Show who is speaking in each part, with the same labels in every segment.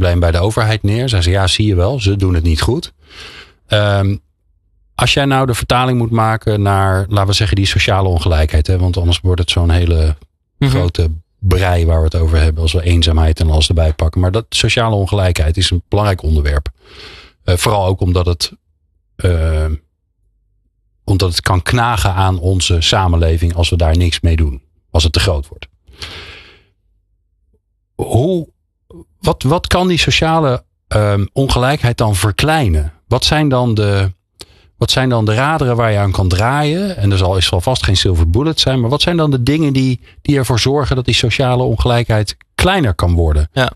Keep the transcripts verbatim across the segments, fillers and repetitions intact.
Speaker 1: probleem bij de overheid neer. Zeggen ze, ja, zie je wel, ze doen het niet goed. Um, als jij nou de vertaling moet maken naar, laten we zeggen, die sociale ongelijkheid. Hè, want anders wordt het zo'n hele mm-hmm. grote brei waar we het over hebben. Als we eenzaamheid en alles erbij pakken. Maar dat sociale ongelijkheid is een belangrijk onderwerp. Uh, vooral ook omdat het, uh, omdat het kan knagen aan onze samenleving als we daar niks mee doen. Als het te groot wordt. Hoe, wat, wat kan die sociale um, ongelijkheid dan verkleinen? Wat zijn dan de, wat zijn dan de raderen waar je aan kan draaien? En er zal, is zal vast geen silver bullet zijn. Maar wat zijn dan de dingen die, die ervoor zorgen dat die sociale ongelijkheid kleiner kan worden?
Speaker 2: Ja.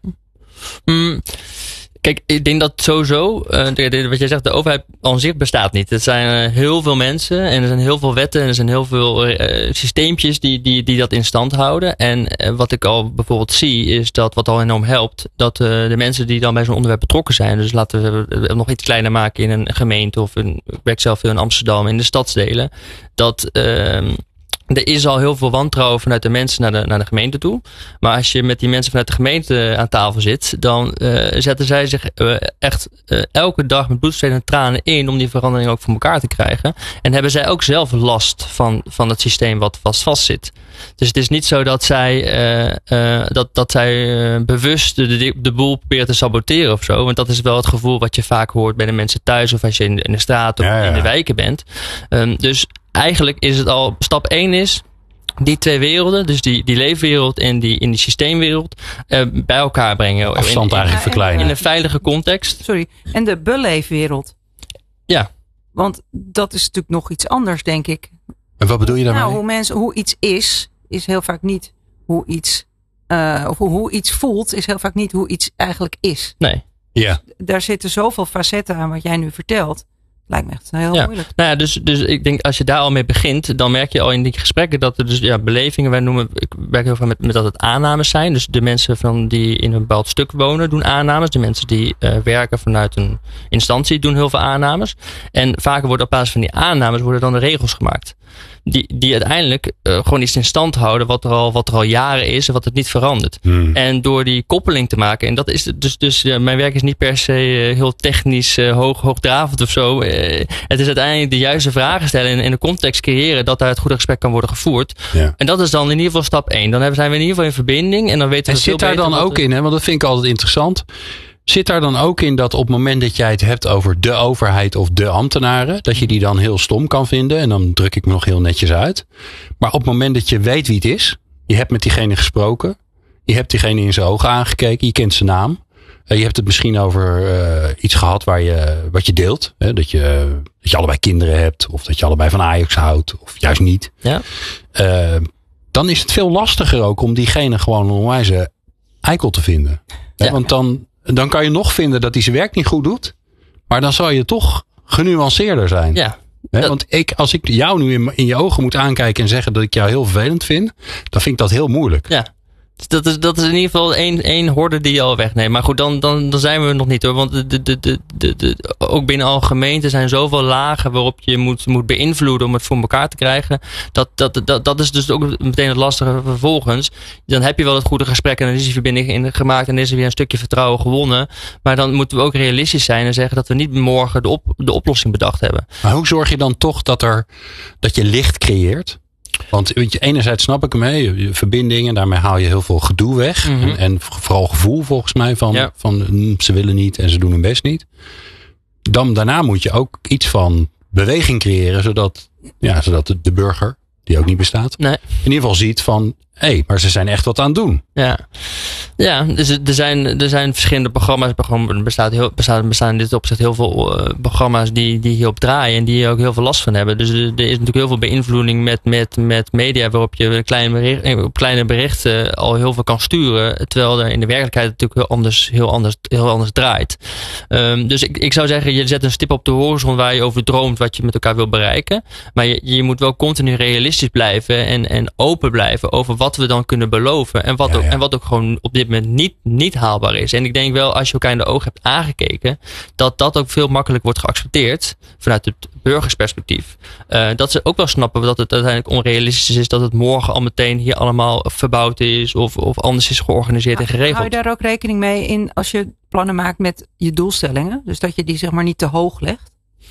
Speaker 2: Mm. Kijk, ik denk dat sowieso, uh, wat jij zegt, de overheid aan zich bestaat niet. Er zijn uh, heel veel mensen en er zijn heel veel wetten en er zijn heel veel uh, systeempjes die, die, die dat in stand houden. En uh, wat ik al bijvoorbeeld zie, is dat wat al enorm helpt, dat uh, de mensen die dan bij zo'n onderwerp betrokken zijn, dus laten we het nog iets kleiner maken in een gemeente of in, ik werk zelf veel in Amsterdam, in de stadsdelen, dat Uh, er is al heel veel wantrouwen vanuit de mensen naar de, naar de gemeente toe. Maar als je met die mensen vanuit de gemeente aan tafel zit, dan uh, zetten zij zich uh, echt uh, elke dag met bloed, zweet en tranen in om die verandering ook voor elkaar te krijgen. En hebben zij ook zelf last van, van het systeem wat vast vastzit. Dus het is niet zo dat zij, uh, uh, dat, dat zij uh, bewust de, de, de boel proberen te saboteren of zo. Want dat is wel het gevoel wat je vaak hoort bij de mensen thuis of als je in de, in de straat of ja, ja. in de wijken bent. Um, dus eigenlijk is het al, stap één is die twee werelden, dus die, die leefwereld en die, in die systeemwereld, uh, bij elkaar brengen.
Speaker 1: Afstand
Speaker 2: in,
Speaker 1: eigenlijk
Speaker 2: in,
Speaker 1: verkleinen.
Speaker 2: In een veilige context.
Speaker 3: Sorry, en de beleefwereld.
Speaker 2: Ja.
Speaker 3: Want dat is natuurlijk nog iets anders, denk ik.
Speaker 1: En wat bedoel je daarmee?
Speaker 3: Nou, hoe, mensen, hoe iets is, is heel vaak niet hoe iets, uh, of hoe, hoe iets voelt, is heel vaak niet hoe iets eigenlijk is.
Speaker 2: Nee.
Speaker 1: Ja.
Speaker 3: Daar zitten zoveel facetten aan wat jij nu vertelt. Lijkt me echt heel
Speaker 2: ja.
Speaker 3: moeilijk.
Speaker 2: Nou ja, dus, dus ik denk als je daar al mee begint, dan merk je al in die gesprekken dat er dus ja, belevingen, wij noemen, ik werk heel veel met, met dat het aannames zijn. Dus de mensen van die in een bepaald stuk wonen doen aannames. De mensen die uh, werken vanuit een instantie doen heel veel aannames. En vaker worden op basis van die aannames worden dan de regels gemaakt. Die, die uiteindelijk uh, gewoon iets in stand houden wat er al, wat er al jaren is en wat het niet verandert. Hmm. En door die koppeling te maken, en dat is dus, dus uh, mijn werk is niet per se uh, heel technisch, uh, hoog, hoogdravend of zo. Uh, het is uiteindelijk de juiste vragen stellen en in de context creëren dat daar het goede gesprek kan worden gevoerd. Ja. En dat is dan in ieder geval stap één. Dan zijn we in ieder geval in verbinding en dan weten we
Speaker 1: en zit daar dan ook in, hè? Want dat vind ik altijd interessant. Zit daar dan ook in dat op het moment dat jij het hebt over de overheid of de ambtenaren, dat je die dan heel stom kan vinden? En dan druk ik me nog heel netjes uit. Maar op het moment dat je weet wie het is, je hebt met diegene gesproken, je hebt diegene in zijn ogen aangekeken, je kent zijn naam. Je hebt het misschien over uh, iets gehad waar je, wat je deelt. Hè? Dat, je, dat je allebei kinderen hebt, of dat je allebei van Ajax houdt, of juist niet.
Speaker 2: Ja.
Speaker 1: Uh, dan is het veel lastiger ook om diegene gewoon een onwijze eikel te vinden. Ja. Want dan, dan kan je nog vinden dat hij zijn werk niet goed doet. Maar dan zal je toch genuanceerder zijn.
Speaker 2: Ja.
Speaker 1: He,
Speaker 2: dat...
Speaker 1: Want ik, als ik jou nu in, in je ogen moet aankijken en zeggen dat ik jou heel vervelend vind, dan vind ik dat heel moeilijk.
Speaker 2: Ja. Dus dat is, dat is in ieder geval één, één horde die je al wegneemt. Maar goed, dan, dan, dan zijn we nog niet hoor. Want de, de, de, de, de, de, ook binnen al gemeenten zijn zoveel lagen waarop je moet, moet beïnvloeden om het voor elkaar te krijgen. Dat, dat, dat, dat is dus ook meteen het lastige vervolgens. Dan heb je wel het goede gesprek en dan is die verbinding in gemaakt en is er weer een stukje vertrouwen gewonnen. Maar dan moeten we ook realistisch zijn en zeggen dat we niet morgen de, op, de oplossing bedacht hebben.
Speaker 1: Maar hoe zorg je dan toch dat, er, dat je licht creëert? Want weet je, enerzijds snap ik hem mee, je verbindingen, daarmee haal je heel veel gedoe weg. Mm-hmm. En, en vooral gevoel volgens mij van, ja. van mm, ze willen niet en ze doen hun best niet. Dan, daarna moet je ook iets van beweging creëren, zodat, ja, zodat de, de burger, die ook niet bestaat,
Speaker 2: nee.
Speaker 1: in ieder geval ziet van, hé, hey, maar ze zijn echt wat aan het doen.
Speaker 2: Ja, ja dus er, zijn, er zijn verschillende programma's. Er bestaat heel, bestaan, bestaan in dit opzicht heel veel uh, programma's die, die hierop draaien en die hier ook heel veel last van hebben. Dus er, er is natuurlijk heel veel beïnvloeding met, met, met media waarop je kleine, bericht, kleine berichten al heel veel kan sturen. Terwijl er in de werkelijkheid natuurlijk heel anders, heel anders, heel anders draait. Um, dus ik, ik zou zeggen, je zet een stip op de horizon waar je over droomt wat je met elkaar wil bereiken. Maar je, je moet wel continu realistisch blijven en, en open blijven over wat wat we dan kunnen beloven. En wat,
Speaker 1: ja,
Speaker 2: ook,
Speaker 1: ja.
Speaker 2: en wat ook gewoon op dit moment niet, niet haalbaar is. En ik denk wel, als je elkaar in de ogen hebt aangekeken, dat dat ook veel makkelijker wordt geaccepteerd vanuit het burgersperspectief. Uh, dat ze ook wel snappen dat het uiteindelijk onrealistisch is dat het morgen al meteen hier allemaal verbouwd is of, of anders is georganiseerd en geregeld.
Speaker 3: Hou je daar ook rekening mee in als je plannen maakt met je doelstellingen? Dus dat je die zeg maar niet te hoog legt?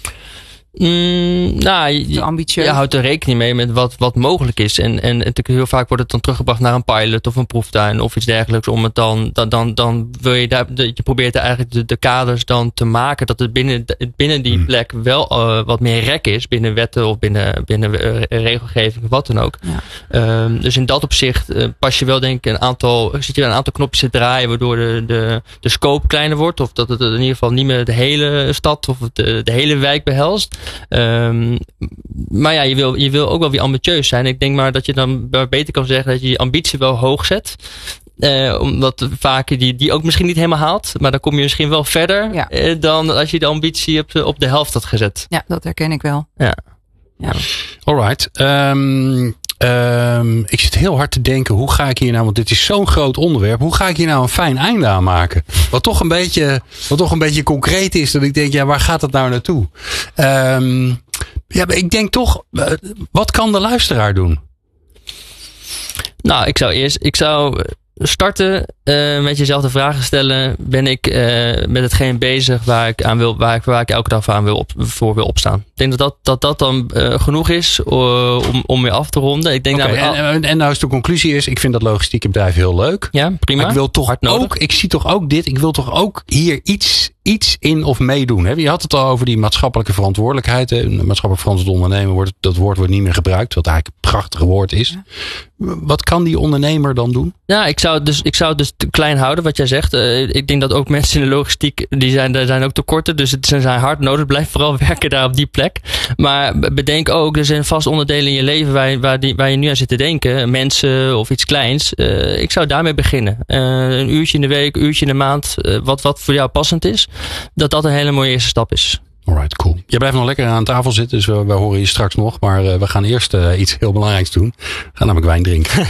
Speaker 2: Mm, nou, je, je houdt er rekening mee met wat, wat mogelijk is. En, en natuurlijk heel vaak wordt het dan teruggebracht naar een pilot of een proeftuin of iets dergelijks. Om het dan, dan, dan, dan wil je daar, je probeert eigenlijk de, de kaders dan te maken dat het binnen, binnen die hmm. plek wel uh, wat meer rek is. Binnen wetten of binnen, binnen uh, regelgeving of wat dan ook. Ja. Um, dus in dat opzicht uh, pas je wel denk ik een aantal, zit je een aantal knopjes te draaien waardoor de, de, de scope kleiner wordt. Of dat het in ieder geval niet meer de hele stad of de, de hele wijk behelst. Um, maar ja, je wil, je wil ook wel weer ambitieus zijn. Ik denk maar dat je dan beter kan zeggen dat je je ambitie wel hoog zet. Uh, omdat vaak die, die ook misschien niet helemaal haalt. Maar dan kom je misschien wel verder ja. uh, dan als je de ambitie op de, op de helft had gezet.
Speaker 3: Ja, dat herken ik wel.
Speaker 2: Ja.
Speaker 3: ja.
Speaker 1: Alright. Um, um, ik zit heel hard te denken, hoe ga ik hier nou, want dit is zo'n groot onderwerp. Hoe ga ik hier nou een fijn einde aan maken? Wat toch een beetje, wat toch een beetje concreet is. Dat ik denk, ja, waar gaat het nou naartoe? Um, ja, ik denk toch, uh, wat kan de luisteraar doen?
Speaker 2: Nou, ik zou eerst, ik zou starten uh, met jezelf de vragen stellen. Ben ik uh, met hetgeen bezig waar ik, aan wil, waar ik, waar ik elke dag aan wil op, voor wil opstaan? Ik denk dat dat, dat, dat dan uh, genoeg is uh, om, om weer af te ronden. Ik denk
Speaker 1: okay,
Speaker 2: namelijk,
Speaker 1: en, en, en nou is de conclusie is, ik vind dat logistieke bedrijf heel leuk.
Speaker 2: Ja, prima.
Speaker 1: Maar ik wil toch ook, ik zie toch ook dit, ik wil toch ook hier iets, iets in of meedoen. Hè? Je had het al over die maatschappelijke verantwoordelijkheid. Hè? Maatschappelijk verantwoord ondernemen, wordt, dat woord wordt niet meer gebruikt. Wat eigenlijk een prachtig woord is. Ja. Wat kan die ondernemer dan doen?
Speaker 2: Ja, ik zou het dus, ik zou het dus te klein houden wat jij zegt. Uh, ik denk dat ook mensen in de logistiek, die zijn, daar zijn ook tekorten. Dus het zijn hard nodig. Blijf vooral werken daar op die plek. Maar bedenk ook, er zijn vast onderdelen in je leven waar, waar, die, waar je nu aan zit te denken. Mensen of iets kleins. Uh, ik zou daarmee beginnen. Uh, een uurtje in de week, een uurtje in de maand. Uh, wat, wat voor jou passend is. Dat dat een hele mooie eerste stap is.
Speaker 1: Alright, cool. Jij blijft nog lekker aan tafel zitten, dus we, we horen je straks nog. Maar uh, we gaan eerst uh, iets heel belangrijks doen. We gaan namelijk wijn drinken.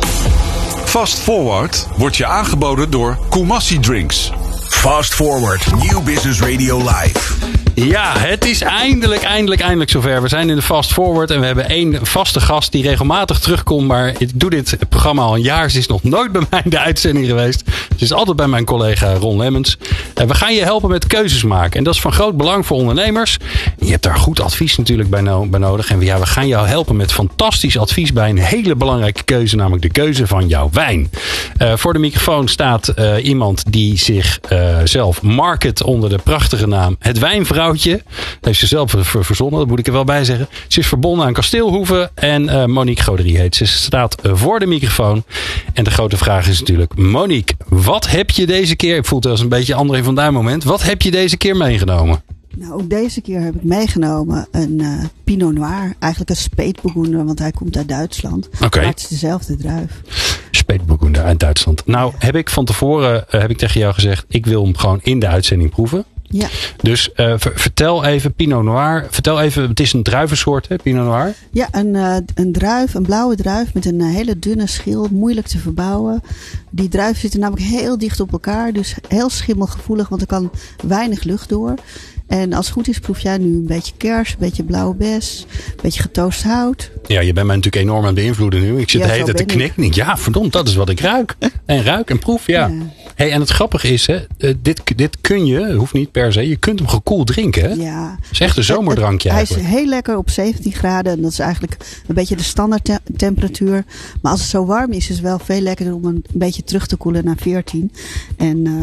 Speaker 4: Fast Forward wordt je aangeboden door Koumassi Drinks.
Speaker 5: Fast Forward, New Business Radio Live.
Speaker 1: Ja, het is eindelijk, eindelijk, eindelijk zover. We zijn in de Fast Forward en we hebben één vaste gast die regelmatig terugkomt. Maar ik doe dit programma al een jaar. Ze is nog nooit bij mij in de uitzending geweest. Ze is altijd bij mijn collega Ron Lemmens. En we gaan je helpen met keuzes maken. En dat is van groot belang voor ondernemers. Je hebt daar goed advies natuurlijk bij, no- bij nodig. En ja, we gaan jou helpen met fantastisch advies bij een hele belangrijke keuze. Namelijk de keuze van jouw wijn. Uh, voor de microfoon staat uh, iemand die zich uh, zelf market onder de prachtige naam Het Wijnvrouwtje. Dat heeft ze zelf verzonnen, dat moet ik er wel bij zeggen. Ze is verbonden aan Kasteelhoeven en uh, Monique Goderie heet. Ze staat uh, voor de microfoon. En de grote vraag is natuurlijk, Monique, wat heb je deze keer, ik voel het als een beetje André van Duin moment, wat heb je deze keer meegenomen?
Speaker 6: Nou, ook deze keer heb ik meegenomen een uh, Pinot Noir. Eigenlijk een Spätburgunder, want hij komt uit Duitsland.
Speaker 1: Okay.
Speaker 6: Maar het is dezelfde druif.
Speaker 1: Spätburgunder uit Duitsland. Nou, heb ik van tevoren uh, heb ik tegen jou gezegd, ik wil hem gewoon in de uitzending proeven.
Speaker 6: Ja.
Speaker 1: Dus uh, ver, vertel even Pinot Noir. Vertel even, het is een druivensoort, hè, Pinot Noir?
Speaker 6: Ja, een, uh, een druif, een blauwe druif met een uh, hele dunne schil. Moeilijk te verbouwen. Die druiven zitten namelijk heel dicht op elkaar. Dus heel schimmelgevoelig, want er kan weinig lucht door. En als het goed is proef jij nu een beetje kers, een beetje blauwe bes, een beetje getoast hout.
Speaker 1: Ja, je bent mij natuurlijk enorm aan het beïnvloeden nu. Ik zit
Speaker 6: ja,
Speaker 1: de hele tijd te knikken. Ja, verdomd, dat is wat ik ruik. En ruik en proef, ja. ja. Hey, en het grappige is, hè, dit, dit kun je, hoeft niet per se, je kunt hem gekoeld drinken. Hè?
Speaker 6: Ja.
Speaker 1: Het is echt een zomerdrankje
Speaker 6: Hij
Speaker 1: eigenlijk.
Speaker 6: Hij is heel lekker op zeventien graden. En dat is eigenlijk een beetje de standaard te- temperatuur. Maar als het zo warm is, is het wel veel lekkerder om een beetje terug te koelen naar veertien. En uh,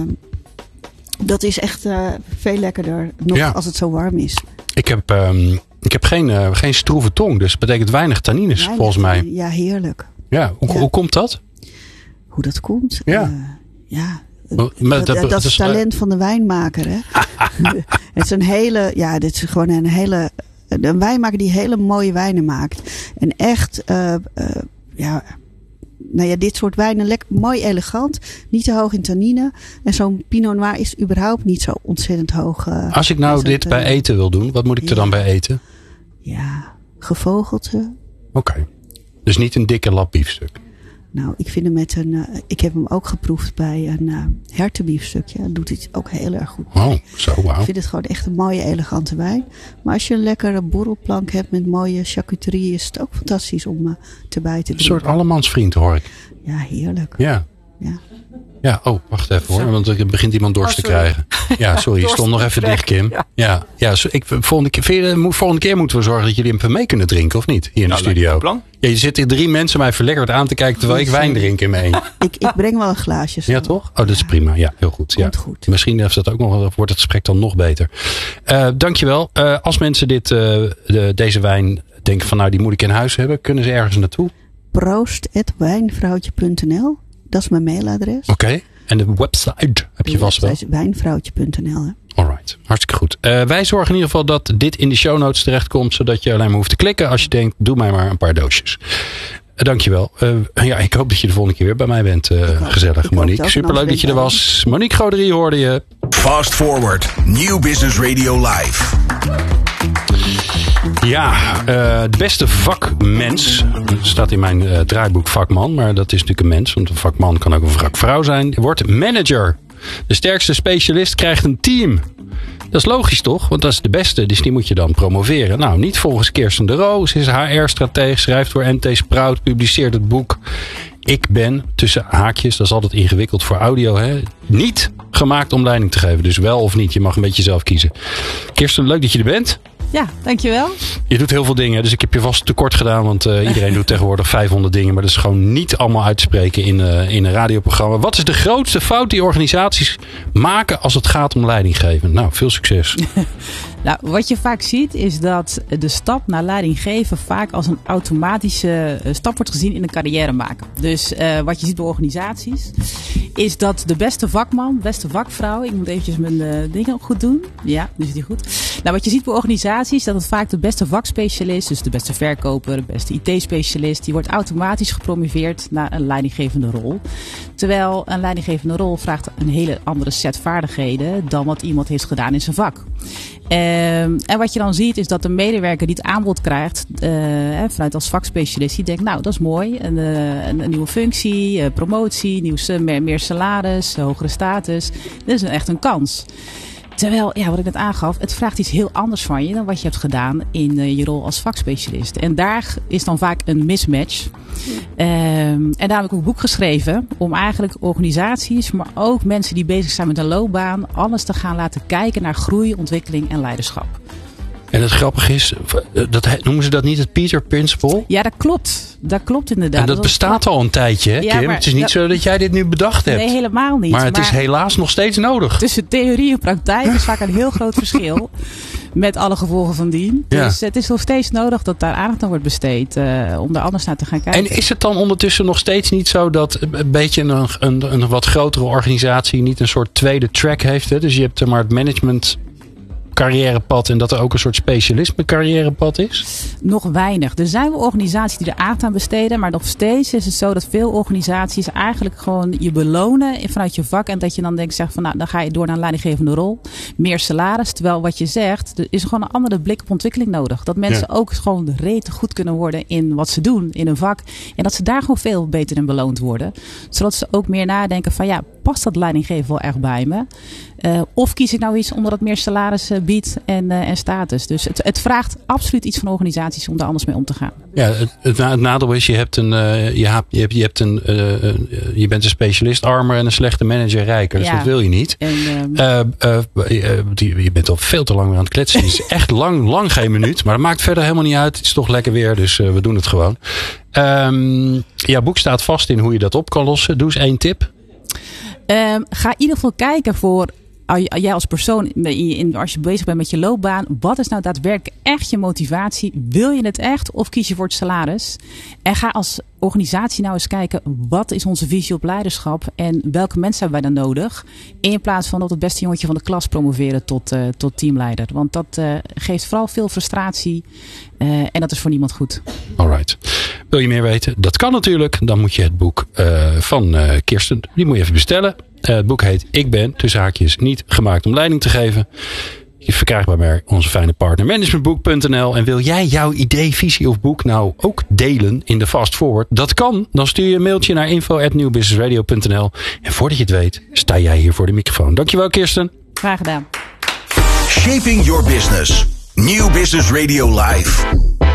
Speaker 6: dat is echt uh, veel lekkerder nog ja. als het zo warm is.
Speaker 1: Ik heb, um, ik heb geen, uh, geen stroeve tong, dus dat betekent weinig tannines weinig, volgens mij.
Speaker 6: Ja, heerlijk.
Speaker 1: Ja, hoe, ja. hoe komt dat?
Speaker 6: Hoe dat komt?
Speaker 1: Ja.
Speaker 6: Uh, ja.
Speaker 1: Maar
Speaker 6: dat,
Speaker 1: dat,
Speaker 6: dat, dat is
Speaker 1: is
Speaker 6: het talent van de wijnmaker. Hè? Het is een hele, ja, dit is gewoon een hele, een wijnmaker die hele mooie wijnen maakt. En echt, uh, uh, ja, nou ja, dit soort wijnen lekker, mooi elegant, niet te hoog in tannine. En zo'n Pinot Noir is überhaupt niet zo ontzettend hoog. Uh,
Speaker 1: Als ik nou dit het, bij eten wil doen, wat moet ik ja. er dan bij eten?
Speaker 6: Ja, gevogelte.
Speaker 1: Oké, okay. Dus niet een dikke lap biefstuk.
Speaker 6: Nou, ik vind hem met een... Uh, ik heb hem ook geproefd bij een uh, hertenbiefstukje. Dat doet het ook heel erg goed.
Speaker 1: Oh, zo, wauw.
Speaker 6: Ik vind het gewoon echt een mooie, elegante wijn. Maar als je een lekkere borrelplank hebt met mooie charcuterie... is het ook fantastisch om uh, erbij te drinken.
Speaker 1: Een soort allemansvriend, hoor ik.
Speaker 6: Ja, heerlijk.
Speaker 1: Ja.
Speaker 6: Ja.
Speaker 1: Ja, oh, wacht even hoor. Want er begint iemand dorst
Speaker 3: oh,
Speaker 1: te krijgen. Ja, sorry. Je stond nog even dicht, Kim. Ja, ja, ja ik, volgende, keer, volgende keer moeten we zorgen dat jullie hem mee kunnen drinken, of niet? Hier in nou, de studio. Plan. Ja, je zit hier drie mensen mij verlekkerd aan te kijken terwijl ik wijn drink in mijn één.
Speaker 6: Ik, ik breng wel een glaasje.
Speaker 1: Ja, toch? Oh, dat is prima. Ja, heel goed. Ja.
Speaker 6: goed.
Speaker 1: Misschien heeft dat ook nog, wordt het gesprek dan nog beter. Uh, dankjewel. Uh, als mensen dit, uh, de, deze wijn denken van nou, die moet ik in huis hebben. Kunnen ze ergens naartoe?
Speaker 6: proost at wijnvrouwtje punt n l. Dat is mijn mailadres.
Speaker 1: Oké. Okay. En de website heb je vast wel?
Speaker 6: Dat is wijnvrouwtje punt n l.
Speaker 1: Alright, hartstikke goed. Uh, wij zorgen in ieder geval dat dit in de show notes terechtkomt, zodat je alleen maar hoeft te klikken als je denkt, doe mij maar een paar doosjes. Uh, dankjewel. Uh, ja, ik hoop dat je de volgende keer weer bij mij bent. Uh, gezellig, Monique. Superleuk dat je er was. Monique Goderie hoorde je.
Speaker 5: Fast Forward, New Business Radio Live.
Speaker 1: Ja, uh, de beste vakmens, staat in mijn uh, draaiboek vakman, maar dat is natuurlijk een mens, want een vakman kan ook een vakvrouw zijn, wordt manager. De sterkste specialist krijgt een team. Dat is logisch toch? Want dat is de beste, dus die moet je dan promoveren. Nou, niet volgens Kirsten de Roo. Ze is H R-stratege, schrijft voor N T Sprout, publiceert het boek Ik ben, tussen haakjes, dat is altijd ingewikkeld voor audio, hè? Niet gemaakt om leiding te geven. Dus wel of niet, je mag een beetje zelf kiezen. Kirsten, leuk dat je er bent.
Speaker 7: Ja, dankjewel.
Speaker 1: Je doet heel veel dingen, dus ik heb je vast tekort gedaan. Want uh, iedereen doet tegenwoordig vijfhonderd dingen. Maar dat is gewoon niet allemaal uit te spreken in, uh, in een radioprogramma. Wat is de grootste fout die organisaties maken als het gaat om leidinggeven? Nou, veel succes.
Speaker 7: Nou, wat je vaak ziet is dat de stap naar leidinggeven vaak als een automatische stap wordt gezien in de carrière maken. Dus uh, wat je ziet bij organisaties is dat de beste vakman, beste vakvrouw, ik moet eventjes mijn uh, dingen ook goed doen. Ja, nu zit die goed. Nou, wat je ziet bij organisaties is dat het vaak de beste vakspecialist, dus de beste verkoper, de beste I T-specialist, die wordt automatisch gepromoveerd naar een leidinggevende rol. Terwijl een leidinggevende rol vraagt een hele andere set vaardigheden dan wat iemand heeft gedaan in zijn vak. Um, en wat je dan ziet is dat de medewerker die het aanbod krijgt uh, vanuit als vakspecialist, die denkt nou dat is mooi, een, een, een nieuwe functie, uh, promotie, nieuw, meer, meer salaris, hogere status. Dat is echt een kans. Terwijl, ja, wat ik net aangaf, het vraagt iets heel anders van je dan wat je hebt gedaan in uh, je rol als vakspecialist. En daar is dan vaak een mismatch. Um, en daar heb ik ook een boek geschreven om eigenlijk organisaties, maar ook mensen die bezig zijn met een loopbaan, alles te gaan laten kijken naar groei, ontwikkeling en leiderschap.
Speaker 1: En het grappige is, dat, noemen ze dat niet het Peter Principle?
Speaker 7: Ja, dat klopt. Dat klopt inderdaad.
Speaker 1: En dat, dat bestaat al een tijdje, hè, ja, Kim? Het is niet dat, zo dat jij dit nu bedacht hebt.
Speaker 7: Nee, helemaal niet.
Speaker 1: Maar het maar is helaas nog steeds nodig.
Speaker 7: Tussen theorie en praktijk is vaak een heel groot verschil. Met alle gevolgen van dien.
Speaker 1: Ja.
Speaker 7: Dus het is nog steeds nodig dat daar aandacht aan wordt besteed. Uh, om daar anders naar te gaan kijken.
Speaker 1: En is het dan ondertussen nog steeds niet zo dat een beetje een, een, een wat grotere organisatie niet een soort tweede track heeft? Hè? Dus je hebt maar het management carrièrepad en dat er ook een soort specialisme carrièrepad is?
Speaker 7: Nog weinig. Er zijn wel organisaties die er aandacht aan besteden, maar nog steeds is het zo dat veel organisaties eigenlijk gewoon je belonen vanuit je vak en dat je dan denkt, zeg van nou, dan ga je door naar een leidinggevende rol, meer salaris, terwijl wat je zegt, er is gewoon een andere blik op ontwikkeling nodig. Dat mensen ja. ook gewoon rete goed kunnen worden in wat ze doen, in hun vak en dat ze daar gewoon veel beter in beloond worden. Zodat ze ook meer nadenken van ja, past dat leidinggeven wel echt bij me? Uh, of kies ik nou iets omdat het meer salaris uh, biedt en, uh, en status. Dus het, het vraagt absoluut iets van organisaties om daar anders mee om te gaan.
Speaker 1: Ja, het, het, het nadeel is, je hebt een, uh, je hebt, je hebt, je hebt een, uh, uh, je bent een specialist armer en een slechte manager rijker. Dus ja. dat wil je niet. En, um, uh, uh, uh, die, je bent al veel te lang weer aan het kletsen. Het is echt lang, lang geen minuut. Maar dat maakt verder helemaal niet uit. Het is toch lekker weer, dus uh, we doen het gewoon. Um, ja, boek staat vast in hoe je dat op kan lossen. Doe eens één tip.
Speaker 7: Um, ga in ieder geval kijken voor jij als persoon, als je bezig bent met je loopbaan, wat is nou daadwerkelijk echt je motivatie? Wil je het echt of kies je voor het salaris? En ga als organisatie nou eens kijken, wat is onze visie op leiderschap en welke mensen hebben wij dan nodig? In plaats van dat het beste jongetje van de klas promoveren tot, uh, tot teamleider. Want dat uh, geeft vooral veel frustratie uh, en dat is voor niemand goed.
Speaker 1: Alright. Wil je meer weten? Dat kan natuurlijk. Dan moet je het boek uh, van uh, Kirsten, die moet je even bestellen. Uh, het boek heet Ik ben, tussen haakjes, niet gemaakt om leiding te geven. Verkrijgbaar bij onze fijne partner managementboek punt n l. En wil jij jouw idee, visie of boek nou ook delen in de Fast Forward? Dat kan. Dan stuur je een mailtje naar info at new business radio punt n l. En voordat je het weet, sta jij hier voor de microfoon. Dankjewel, Kirsten.
Speaker 7: Graag gedaan.
Speaker 5: Shaping your business. New Business Radio Live.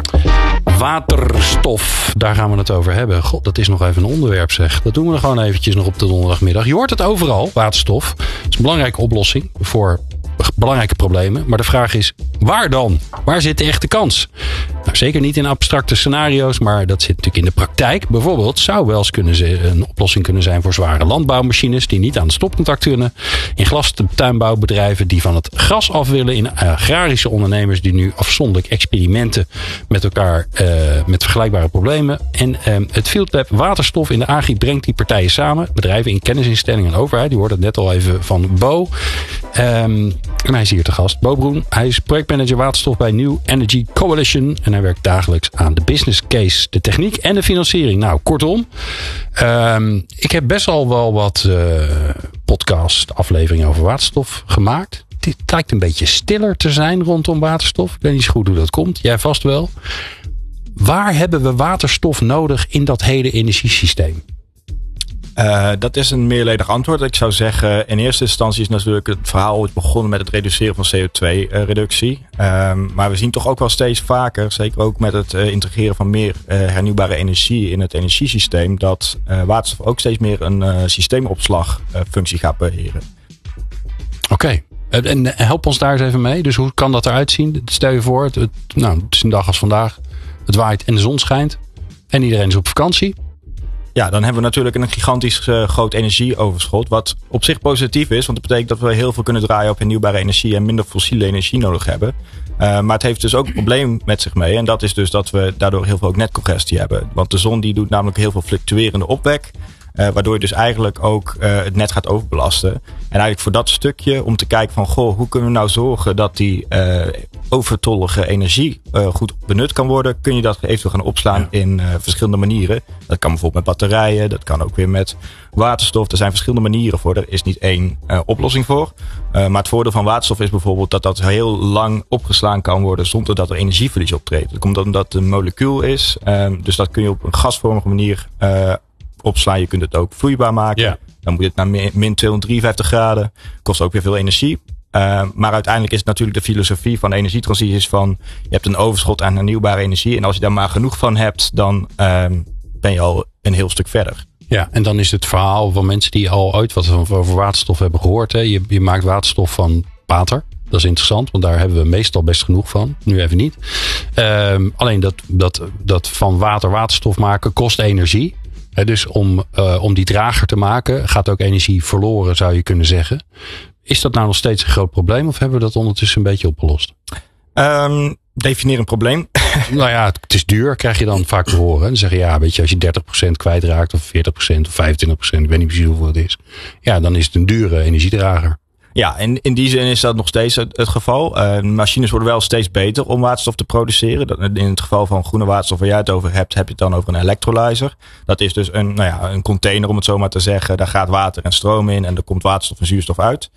Speaker 1: Waterstof, daar gaan we het over hebben. God, dat is nog even een onderwerp zeg. Dat doen we er gewoon eventjes nog op de donderdagmiddag. Je hoort het overal, waterstof. Het is een belangrijke oplossing voor belangrijke problemen. Maar de vraag is, waar dan? Waar zit de echte kans? Nou, zeker niet in abstracte scenario's, maar dat zit natuurlijk in de praktijk. Bijvoorbeeld zou wel eens kunnen een oplossing kunnen zijn voor zware landbouwmachines die niet aan het stopcontact kunnen. In glastuinbouwbedrijven die van het gras af willen. In agrarische ondernemers die nu afzonderlijk experimenten met elkaar uh, met vergelijkbare problemen. En uh, het Fieldlab Waterstof in de Agri brengt die partijen samen. Bedrijven in kennisinstellingen en overheid. Die hoorde het net al even van Bo. Um, En hij is hier te gast. Bo Broen. Hij is projectmanager waterstof bij New Energy Coalition. En hij werkt dagelijks aan de business case, de techniek en de financiering. Nou, kortom. Um, ik heb best al wel wat uh, podcast afleveringen over waterstof gemaakt. Het lijkt een beetje stiller te zijn rondom waterstof. Ik weet niet zo goed hoe dat komt. Jij vast wel. Waar hebben we waterstof nodig in dat hele energiesysteem?
Speaker 8: Uh, dat is een meerledig antwoord. Ik zou zeggen, in eerste instantie is natuurlijk het verhaal ooit begonnen met het reduceren van C O twee reductie. Um, maar we zien toch ook wel steeds vaker, zeker ook met het uh, integreren van meer uh, hernieuwbare energie in het energiesysteem, dat uh, waterstof ook steeds meer een uh, systeemopslagfunctie gaat beheren.
Speaker 1: Oké. Okay. En help ons daar eens even mee. Dus hoe kan dat eruit zien? Stel je voor, het, het, nou, het is een dag als vandaag. Het waait en de zon schijnt. En iedereen is op vakantie.
Speaker 8: Ja, dan hebben we natuurlijk een gigantisch uh, groot energieoverschot. Wat op zich positief is. Want dat betekent dat we heel veel kunnen draaien op hernieuwbare energie. En minder fossiele energie nodig hebben. Uh, maar het heeft dus ook een probleem met zich mee. En dat is dus dat we daardoor heel veel ook netcongestie hebben. Want de zon die doet namelijk heel veel fluctuerende opwek. Uh, waardoor je dus eigenlijk ook uh, het net gaat overbelasten. En eigenlijk voor dat stukje om te kijken van, goh, hoe kunnen we nou zorgen dat die uh, overtollige energie uh, goed benut kan worden? Kun je dat eventueel gaan opslaan ja. in uh, verschillende manieren? Dat kan bijvoorbeeld met batterijen, dat kan ook weer met waterstof. Er zijn verschillende manieren voor. Er is niet één uh, oplossing voor. Uh, maar het voordeel van waterstof is bijvoorbeeld dat dat heel lang opgeslaan kan worden zonder dat er energieverlies optreedt. Dat komt omdat het een molecuul is. Uh, dus dat kun je op een gasvormige manier uh, opslaan. Je kunt het ook vloeibaar maken. Ja. Dan moet je het naar min tweehonderddrieënvijftig graden. Kost ook weer veel energie. Uh, maar uiteindelijk is het natuurlijk de filosofie van energietransitie is van, je hebt een overschot aan hernieuwbare energie. En als je daar maar genoeg van hebt, dan uh, ben je al een heel stuk verder.
Speaker 1: Ja, en dan is het verhaal van mensen die al ooit wat over waterstof hebben gehoord. Hè. Je, je maakt waterstof van water. Dat is interessant, want daar hebben we meestal best genoeg van. Nu even niet. Uh, alleen dat, dat, dat van water waterstof maken kost energie. He, dus om, uh, om die drager te maken gaat ook energie verloren, zou je kunnen zeggen. Is dat nou nog steeds een groot probleem of hebben we dat ondertussen een beetje opgelost?
Speaker 8: Um, definieer een probleem.
Speaker 1: Nou ja, het is duur, krijg je dan vaak te horen. Dan zeggen ja, weet je, als je dertig procent kwijtraakt of veertig procent of vijfentwintig procent, ik weet niet precies hoeveel het is. Ja, dan is het een dure energiedrager.
Speaker 8: Ja, in, in die zin is dat nog steeds het, het geval. Uh, machines worden wel steeds beter om waterstof te produceren. In het geval van groene waterstof waar jij het over hebt, heb je het dan over een electrolyzer. Dat is dus een, nou ja, een container om het zo maar te zeggen. Daar gaat water en stroom in en er komt waterstof en zuurstof uit.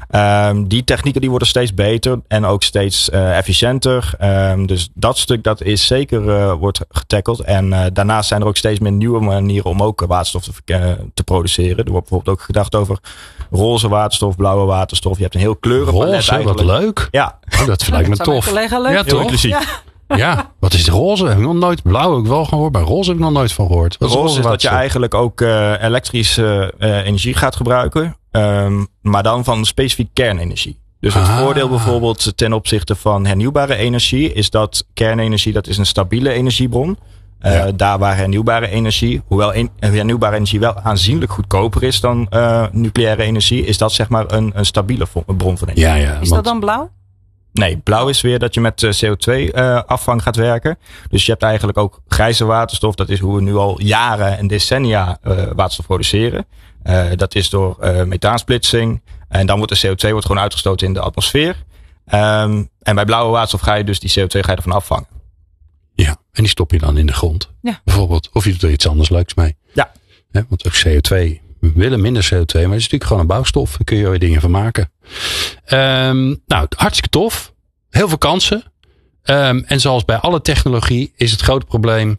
Speaker 8: Um, die technieken die worden steeds beter en ook steeds uh, efficiënter. Um, dus dat stuk dat is zeker uh, wordt getackeld. En uh, daarnaast zijn er ook steeds meer nieuwe manieren om ook waterstof te, uh, te produceren. Er wordt bijvoorbeeld ook gedacht over roze waterstof, blauwe waterstof. Je hebt een heel kleurenpalet
Speaker 1: roze,
Speaker 8: eigenlijk.
Speaker 1: Wat leuk.
Speaker 8: Ja.
Speaker 1: Oh, dat lijkt me tof.
Speaker 3: Collega leuk.
Speaker 1: Ja,
Speaker 8: heel inclusief.
Speaker 3: Ja.
Speaker 1: Ja, wat is roze? Heb ik nog nooit. Blauw heb ik wel gehoord, maar roze heb ik nog nooit van gehoord. Wat
Speaker 8: roze, roze is dat
Speaker 1: waterstof?
Speaker 8: je eigenlijk ook uh, elektrische uh, energie gaat gebruiken. Um, maar dan van specifiek kernenergie. Dus het ah. voordeel bijvoorbeeld ten opzichte van hernieuwbare energie is dat kernenergie, dat is een stabiele energiebron. Uh, ja. Daar waar hernieuwbare energie, hoewel een, hernieuwbare energie wel aanzienlijk goedkoper is dan uh, nucleaire energie, is dat zeg maar een, een stabiele bron van energie.
Speaker 1: Ja, ja,
Speaker 3: is
Speaker 1: want...
Speaker 3: dat dan blauw?
Speaker 8: Nee, blauw is weer dat je met C O twee uh, afvang gaat werken. Dus je hebt eigenlijk ook grijze waterstof. Dat is hoe we nu al jaren en decennia uh, waterstof produceren. Uh, dat is door uh, methaansplitsing. En dan wordt de C O twee wordt gewoon uitgestoten in de atmosfeer. Um, en bij blauwe waterstof ga je dus die C O twee ga je ervan afvangen.
Speaker 1: Ja, en die stop je dan in de grond.
Speaker 3: Ja.
Speaker 1: Bijvoorbeeld. Of je doet er iets anders leuks mee.
Speaker 8: Ja.
Speaker 1: He, want ook C O twee. We willen minder C O twee, maar het is natuurlijk gewoon een bouwstof. Daar kun je er dingen van maken. Um, nou, hartstikke tof. Heel veel kansen. Um, en zoals bij alle technologie is het grote probleem.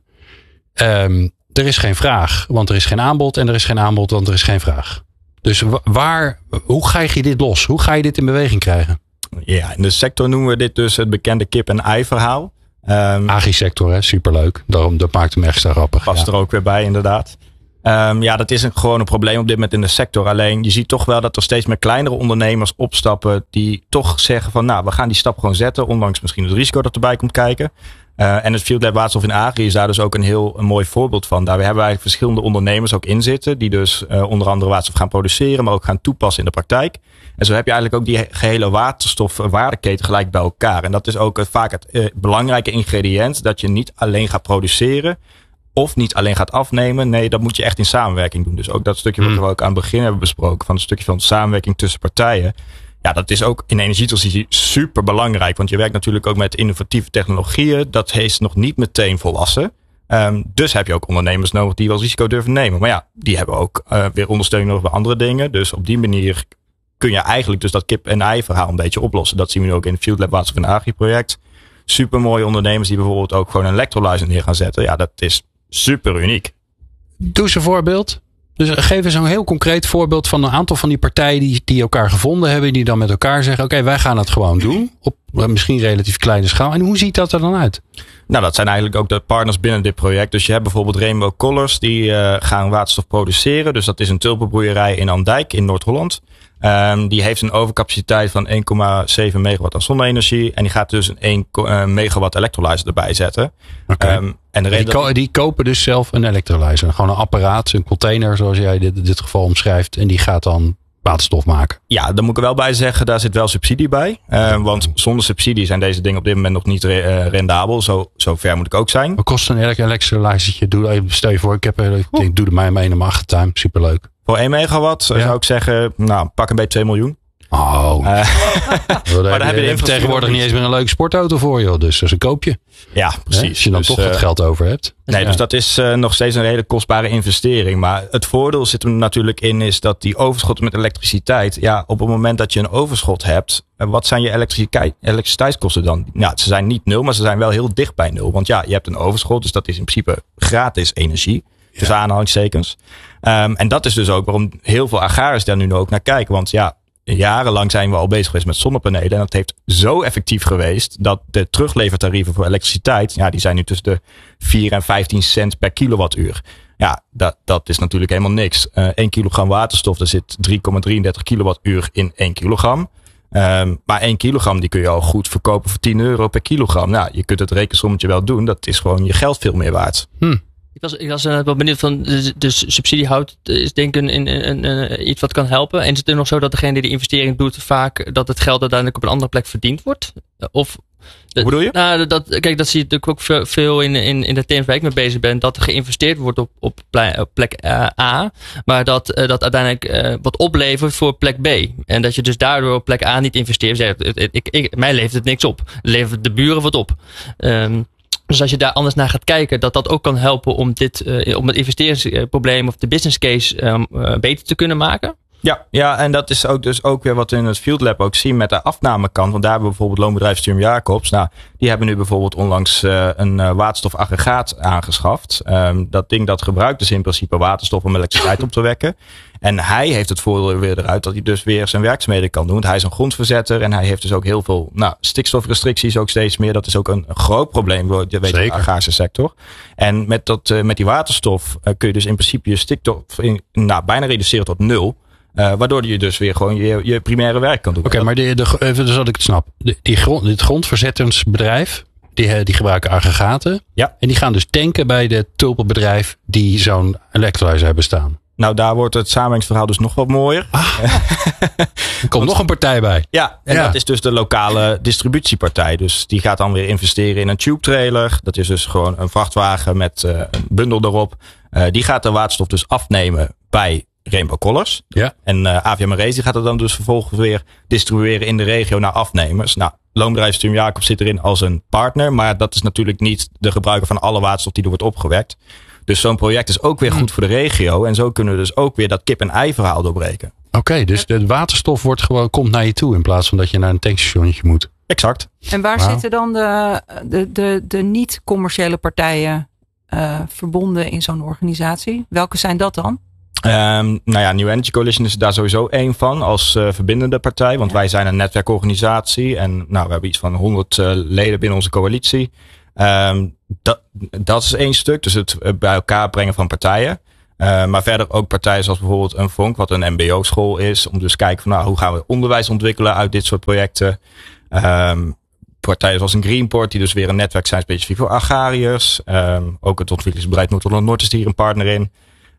Speaker 1: Um, er is geen vraag, want er is geen aanbod. En er is geen aanbod, want er is geen vraag. Dus waar, hoe ga je dit los? Hoe ga je dit in beweging krijgen?
Speaker 8: Ja, in de sector noemen we dit dus het bekende kip-en-ei verhaal. Um,
Speaker 1: Agri-sector, hè? Superleuk. Daarom, dat maakt hem extra grappig.
Speaker 8: Past
Speaker 1: ja.
Speaker 8: er ook weer bij, inderdaad. Um, ja, dat is een, gewoon een probleem op dit moment in de sector. Alleen je ziet toch wel dat er steeds meer kleinere ondernemers opstappen die toch zeggen van nou, we gaan die stap gewoon zetten. Ondanks misschien het risico dat erbij komt kijken. Uh, en het Field Lab Waterstof in Agri is daar dus ook een heel een mooi voorbeeld van. Daar hebben we eigenlijk verschillende ondernemers ook in zitten. Die dus uh, onder andere waterstof gaan produceren, maar ook gaan toepassen in de praktijk. En zo heb je eigenlijk ook die gehele waterstofwaardeketen gelijk bij elkaar. En dat is ook vaak het uh, belangrijke ingrediënt. Dat je niet alleen gaat produceren. Of niet alleen gaat afnemen. Nee, dat moet je echt in samenwerking doen. Dus ook dat stukje wat we ook aan het begin hebben besproken. Van een stukje van samenwerking tussen partijen. Ja, dat is ook in energietransitie super belangrijk. Want je werkt natuurlijk ook met innovatieve technologieën. Dat is nog niet meteen volwassen. Um, dus heb je ook ondernemers nodig die wel risico durven nemen. Maar ja, die hebben ook uh, weer ondersteuning nodig bij andere dingen. Dus op die manier kun je eigenlijk dus dat kip-en-ei verhaal een beetje oplossen. Dat zien we nu ook in het Field Lab Waterstof en Agri project. Super mooie ondernemers die bijvoorbeeld ook gewoon een electrolyzer neer gaan zetten. Ja, dat is super uniek.
Speaker 1: Doe eens een voorbeeld. Dus geef eens een heel concreet voorbeeld van een aantal van die partijen die, die elkaar gevonden hebben. Die dan met elkaar zeggen, oké, okay, wij gaan het gewoon doen. Op misschien relatief kleine schaal. En hoe ziet dat er dan uit?
Speaker 8: Nou, dat zijn eigenlijk ook de partners binnen dit project. Dus je hebt bijvoorbeeld Rainbow Colors. Die uh, gaan waterstof produceren. Dus dat is een tulpenbroeierij in Andijk in Noord-Holland. Um, die heeft een overcapaciteit van één komma zeven megawatt aan zonne-energie. En die gaat dus een één megawatt electrolyzer erbij zetten.
Speaker 1: Okay.
Speaker 8: Um, en de
Speaker 1: die,
Speaker 8: reden...
Speaker 1: ko- die kopen dus zelf een electrolyzer. Gewoon een apparaat, een container zoals jij dit, dit geval omschrijft. En die gaat dan waterstof maken.
Speaker 8: Ja, daar moet ik er wel bij zeggen, daar zit wel subsidie bij. Uh, want zonder subsidie zijn deze dingen op dit moment nog niet re- uh, rendabel. Zo, zo ver moet ik ook zijn.
Speaker 1: Wat kost een electrolyzertje? Doe even, stel je voor, ik, heb, ik denk, doe er mij mee in mijn achtertuin. Superleuk.
Speaker 8: Voor één megawatt ja. zou ik zeggen, nou, pak een beetje twee miljoen.
Speaker 1: Oh. Uh,
Speaker 8: maar dan heb je de
Speaker 1: tegenwoordig niet eens meer een leuke sportauto voor, joh. Dus dat is een koopje.
Speaker 8: Ja, precies.
Speaker 1: Hè? Als je dan
Speaker 8: dus,
Speaker 1: toch wat
Speaker 8: uh,
Speaker 1: geld over hebt.
Speaker 8: Nee,
Speaker 1: ja.
Speaker 8: dus dat is uh, nog steeds een hele kostbare investering. Maar het voordeel zit er natuurlijk in is dat die overschotten met elektriciteit. Ja, op het moment dat je een overschot hebt. Wat zijn je elektriciteitskosten dan? Nou, ze zijn niet nul, maar ze zijn wel heel dicht bij nul. Want ja, je hebt een overschot. Dus dat is in principe gratis energie. Dus ja. aanhalingstekens. Um, en dat is dus ook waarom heel veel agrariërs daar nu ook naar kijken. Want ja, jarenlang zijn we al bezig geweest met zonnepanelen. En dat heeft zo effectief geweest dat de teruglevertarieven voor elektriciteit, ja, die zijn nu tussen de vier en vijftien cent per kilowattuur. Ja, dat, dat is natuurlijk helemaal niks. Uh, één kilogram waterstof, daar zit drie komma drieëndertig kilowattuur in één kilogram. Um, maar één kilogram die kun je al goed verkopen voor tien euro per kilogram. Nou, je kunt het rekensommetje wel doen. Dat is gewoon je geld veel meer waard.
Speaker 1: Hm.
Speaker 2: Ik was, ik was uh, wel benieuwd van, dus, dus subsidiehout is denk ik een, een, een, een, iets wat kan helpen. En is het er nog zo dat degene die de investering doet vaak dat het geld uiteindelijk op een andere plek verdiend wordt? Of,
Speaker 8: Hoe bedoel je?
Speaker 2: Nou, dat, kijk, dat zie je natuurlijk ook veel in, in, in de teams waar ik mee bezig ben. Dat er geïnvesteerd wordt op, op, plek, op plek uh, A. Maar dat uh, dat uiteindelijk uh, wat oplevert voor plek B. En dat je dus daardoor op plek A niet investeert. Zegt, ik, ik, ik, mij levert het niks op. Levert de buren wat op. Um, Dus als je daar anders naar gaat kijken, dat dat ook kan helpen om dit, uh, om het investeringsprobleem of de business case um, uh, beter te kunnen maken.
Speaker 8: Ja, ja, en dat is ook dus ook weer wat we in het Field Lab ook zien met de afnamekant. Want daar hebben we bijvoorbeeld loonbedrijf Sturm Jacobs. Nou, die hebben nu bijvoorbeeld onlangs uh, een uh, waterstofaggregaat aangeschaft. Um, dat ding dat gebruikt dus in principe waterstof om elektriciteit op te wekken. En hij heeft het voordeel weer eruit dat hij dus weer zijn werkzaamheden kan doen. Want hij is een grondverzetter en hij heeft dus ook heel veel nou, stikstofrestricties ook steeds meer. Dat is ook een, een groot probleem voor de, weet je, de agrarische sector. En met, dat, uh, met die waterstof uh, kun je dus in principe je stikstof in, nou, bijna reduceren tot nul. Uh, waardoor je dus weer gewoon je, je primaire werk kan doen.
Speaker 1: Oké, okay, maar de, de, even zodat ik het snap. De, die grond, dit grondverzettersbedrijf, die, die gebruiken aggregaten.
Speaker 8: Ja.
Speaker 1: En die gaan dus tanken bij de tulpenbedrijf die zo'n electrolyzer hebben staan.
Speaker 8: Nou, daar wordt het samenwerkingsverhaal dus nog wat mooier.
Speaker 1: Ah, er komt nog een partij bij.
Speaker 8: Ja, en ja. dat is dus de lokale distributiepartij. Dus die gaat dan weer investeren in een tube trailer. Dat is dus gewoon een vrachtwagen met uh, een bundel erop. Uh, die gaat de waterstof dus afnemen bij Rainbow Colors.
Speaker 1: Ja.
Speaker 8: En uh, A V M Race gaat het dan dus vervolgens weer distribueren in de regio naar afnemers. Nou, loonbedrijf Sturm Jacobs zit erin als een partner. Maar dat is natuurlijk niet de gebruiker van alle waterstof die er wordt opgewekt. Dus zo'n project is ook weer goed voor de regio. En zo kunnen we dus ook weer dat kip-en-ei verhaal doorbreken.
Speaker 1: Oké, okay, dus de waterstof wordt gewoon, komt naar je toe in plaats van dat je naar een tankstationnetje moet.
Speaker 8: Exact.
Speaker 3: En waar
Speaker 1: Wow.
Speaker 3: zitten dan de, de, de, de niet-commerciële partijen uh, verbonden in zo'n organisatie? Welke zijn dat dan?
Speaker 8: Um, nou ja, New Energy Coalition is daar sowieso één van als uh, verbindende partij. Want ja. wij zijn een netwerkorganisatie. En nou, we hebben iets van honderd uh, leden binnen onze coalitie. Um, dat, dat is één stuk. Dus het uh, bij elkaar brengen van partijen. Uh, maar verder ook partijen zoals bijvoorbeeld een Vonk, wat een mbo-school is. Om dus te kijken van nou, hoe gaan we onderwijs ontwikkelen uit dit soort projecten. Um, partijen zoals een Greenport, die dus weer een netwerk zijn specifiek voor agrariërs. Um, ook het ontwikkelingsbedrijf Noord-Holland-Noord is hier een partner in.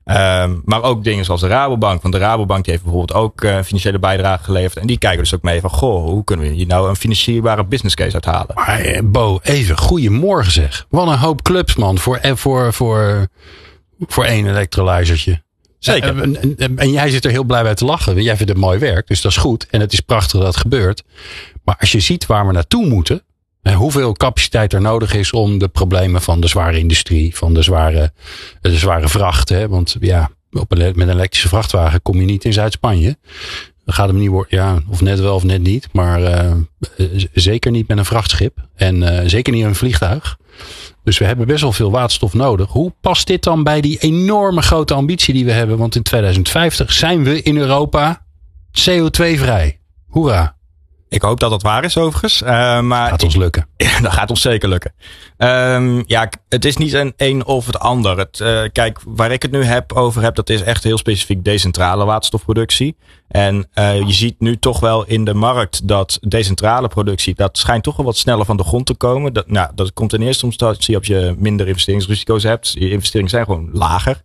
Speaker 8: Um, maar ook dingen zoals de Rabobank. Want de Rabobank die heeft bijvoorbeeld ook uh, financiële bijdrage geleverd. En die kijken dus ook mee van, goh, hoe kunnen we hier nou een financierbare business case uithalen?
Speaker 1: Maar eh, Bo, even, goedemorgen zeg. Wat een hoop clubs, man, voor, voor, voor, voor één elektrolyzertje.
Speaker 8: Zeker.
Speaker 1: En, en, en, en jij zit er heel blij bij te lachen. Jij vindt het mooi werk, dus dat is goed. En het is prachtig dat het gebeurt. Maar als je ziet waar we naartoe moeten. En hoeveel capaciteit er nodig is om de problemen van de zware industrie, van de zware, de zware vrachten. Hè? Want ja, op een, met een elektrische vrachtwagen kom je niet in Zuid-Spanje. Dan gaat hem niet worden, ja, of net wel of net niet. Maar uh, zeker niet met een vrachtschip. En uh, zeker niet een vliegtuig. Dus we hebben best wel veel waterstof nodig. Hoe past dit dan bij die enorme grote ambitie die we hebben? Want in tweeduizend vijftig zijn we in Europa C O twee vrij. Hoera.
Speaker 8: Ik hoop dat dat waar is overigens. Uh, maar
Speaker 1: gaat ons lukken.
Speaker 8: Ja, dat gaat ons zeker lukken. Um, ja, het is niet een een of het ander. Het, uh, kijk, waar ik het nu heb over heb, dat is echt heel specifiek decentrale waterstofproductie. En uh, je ziet nu toch wel in de markt dat decentrale productie, dat schijnt toch wel wat sneller van de grond te komen. Dat, nou, dat komt in eerste instantie als je minder investeringsrisico's hebt. Je investeringen zijn gewoon lager.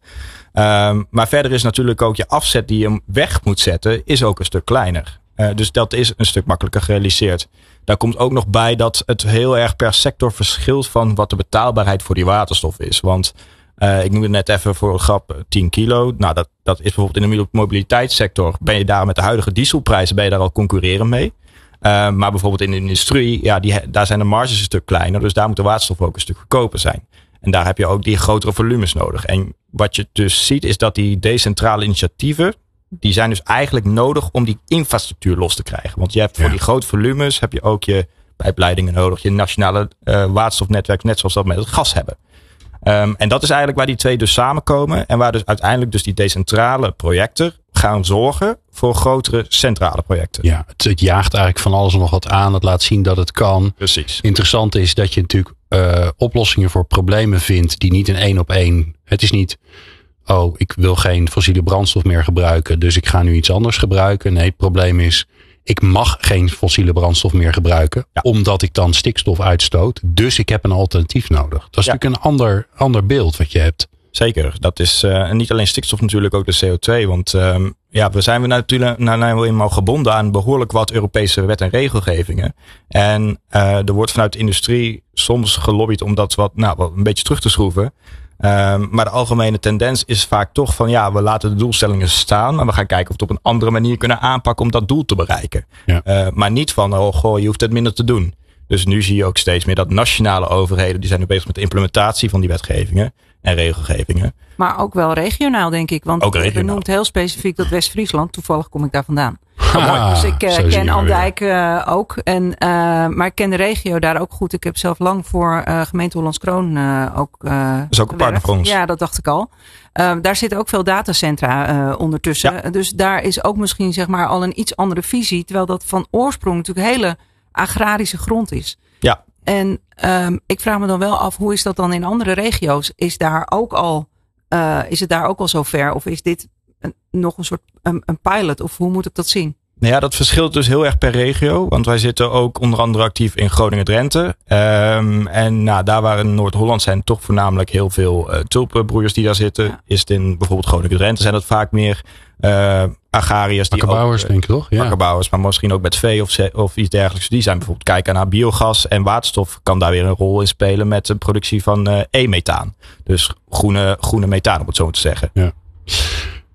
Speaker 8: Um, maar verder is natuurlijk ook je afzet die je weg moet zetten, is ook een stuk kleiner. Uh, dus dat is een stuk makkelijker gerealiseerd. Daar komt ook nog bij dat het heel erg per sector verschilt van wat de betaalbaarheid voor die waterstof is. Want uh, ik noemde net even voor een grap tien kilo. Nou, dat, dat is bijvoorbeeld in de mobiliteitssector. Ben je daar met de huidige dieselprijzen ben je daar al concurrerend mee. Uh, maar bijvoorbeeld in de industrie, ja, die, daar zijn de marges een stuk kleiner. Dus daar moet de waterstof ook een stuk goedkoper zijn. En daar heb je ook die grotere volumes nodig. En wat je dus ziet is dat die decentrale initiatieven, die zijn dus eigenlijk nodig om die infrastructuur los te krijgen. Want je hebt voor ja. die grote volumes heb je ook je pijpleidingen nodig. Je nationale uh, waterstofnetwerk, net zoals dat met het gas hebben. Um, en dat is eigenlijk waar die twee dus samenkomen. En waar dus uiteindelijk dus die decentrale projecten gaan zorgen voor grotere centrale projecten.
Speaker 1: Ja, het, het jaagt eigenlijk van alles en nog wat aan. Het laat zien dat het kan.
Speaker 8: Precies.
Speaker 1: Interessant is dat je natuurlijk uh, oplossingen voor problemen vindt die niet in één op één. Het is niet, oh, ik wil geen fossiele brandstof meer gebruiken, dus ik ga nu iets anders gebruiken. Nee, het probleem is, ik mag geen fossiele brandstof meer gebruiken, ja. omdat ik dan stikstof uitstoot. Dus ik heb een alternatief nodig. Dat is ja. natuurlijk een ander, ander beeld wat je hebt.
Speaker 8: Zeker. Dat is uh, niet alleen stikstof, natuurlijk ook de C O twee. Want um, ja, we zijn we natuurlijk nou, nou eenmaal gebonden aan behoorlijk wat Europese wet en regelgevingen. En uh, er wordt vanuit de industrie soms gelobbyd om dat wat, nou, wat een beetje terug te schroeven. Um, maar de algemene tendens is vaak toch van ja, we laten de doelstellingen staan, maar we gaan kijken of we het op een andere manier kunnen aanpakken om dat doel te bereiken. Ja. Uh, maar niet van, oh goh, je hoeft het minder te doen. Dus nu zie je ook steeds meer dat nationale overheden, die zijn nu bezig met de implementatie van die wetgevingen en regelgevingen.
Speaker 3: Maar ook wel regionaal, denk ik. Want
Speaker 8: ook
Speaker 3: je noemt heel specifiek dat West-Friesland. Toevallig kom ik daar vandaan.
Speaker 1: Ah,
Speaker 3: dus ik uh, ken Andijk uh, ook. En, uh, maar ik ken de regio daar ook goed. Ik heb zelf lang voor uh, gemeente Hollandskroon uh, ook uh,
Speaker 8: Dat is ook een partner voor ons.
Speaker 3: Ja, dat dacht ik al. Uh, daar zitten ook veel datacentra uh, ondertussen. Ja. Dus daar is ook misschien zeg maar al een iets andere visie. Terwijl dat van oorsprong natuurlijk hele agrarische grond is.
Speaker 8: Ja.
Speaker 3: En um, ik vraag me dan wel af, hoe is dat dan in andere regio's? Is daar ook al, uh, is het daar ook al zover? Of is dit een, nog een soort een, een pilot? Of hoe moet ik dat zien?
Speaker 8: Nou ja, dat verschilt dus heel erg per regio. Want wij zitten ook onder andere actief in Groningen-Drenthe. Um, en nou, daar waar in Noord-Holland zijn toch voornamelijk heel veel uh, tulpenbroeiers die daar zitten. Ja. Is het in bijvoorbeeld Groningen-Drenthe zijn dat vaak meer uh, agrariërs.
Speaker 1: Akkerbouwers, denk ik toch?
Speaker 8: Ja. Akkerbouwers, maar misschien ook met vee of, of iets dergelijks. Die zijn bijvoorbeeld kijken naar biogas en waterstof kan daar weer een rol in spelen met de productie van uh, e-methaan. Dus groene, groene methaan, om het zo te zeggen.
Speaker 1: Ja.